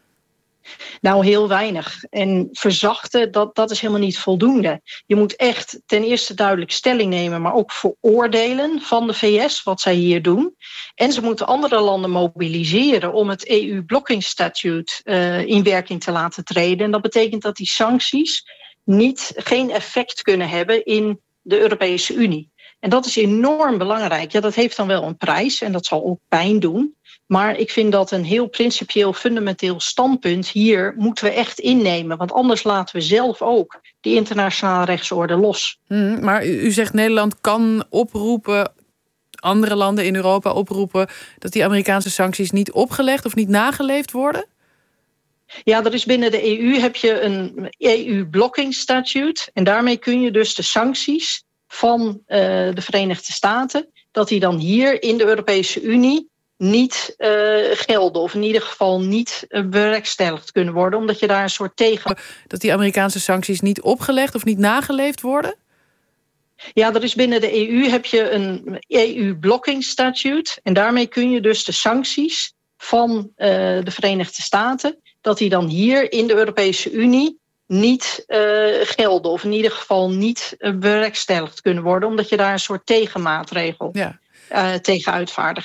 [SPEAKER 25] Nou, heel weinig. En verzachten, dat, dat is helemaal niet voldoende. Je moet echt ten eerste duidelijk stelling nemen, maar ook veroordelen van de V S wat zij hier doen. En ze moeten andere landen mobiliseren om het E U-blocking statute uh, in werking te laten treden. En dat betekent dat die sancties niet, geen effect kunnen hebben in de Europese Unie. En dat is enorm belangrijk. Ja, dat heeft dan wel een prijs en dat zal ook pijn doen. Maar ik vind dat een heel principieel, fundamenteel standpunt hier moeten we echt innemen. Want anders laten we zelf ook die internationale rechtsorde los.
[SPEAKER 14] Hmm, maar u, u zegt Nederland kan oproepen, andere landen in Europa oproepen, dat die Amerikaanse sancties niet opgelegd of niet nageleefd worden?
[SPEAKER 25] Ja, er is binnen de E U heb je een E U-blocking statute. En daarmee kun je dus de sancties van uh, de Verenigde Staten, dat die dan hier in de Europese Unie niet uh, gelden. Of in ieder geval niet uh, bewerkstelligd kunnen worden. Omdat je daar een soort tegen...
[SPEAKER 14] Dat die Amerikaanse sancties niet opgelegd of niet nageleefd worden?
[SPEAKER 25] Ja, er is binnen de E U heb je een E U-blocking statute. En daarmee kun je dus de sancties van uh, de Verenigde Staten, dat die dan hier in de Europese Unie niet uh, gelden. Of in ieder geval niet uh, bewerkstelligd kunnen worden. Omdat je daar een soort tegenmaatregel ja. uh, tegen uitvaardigt.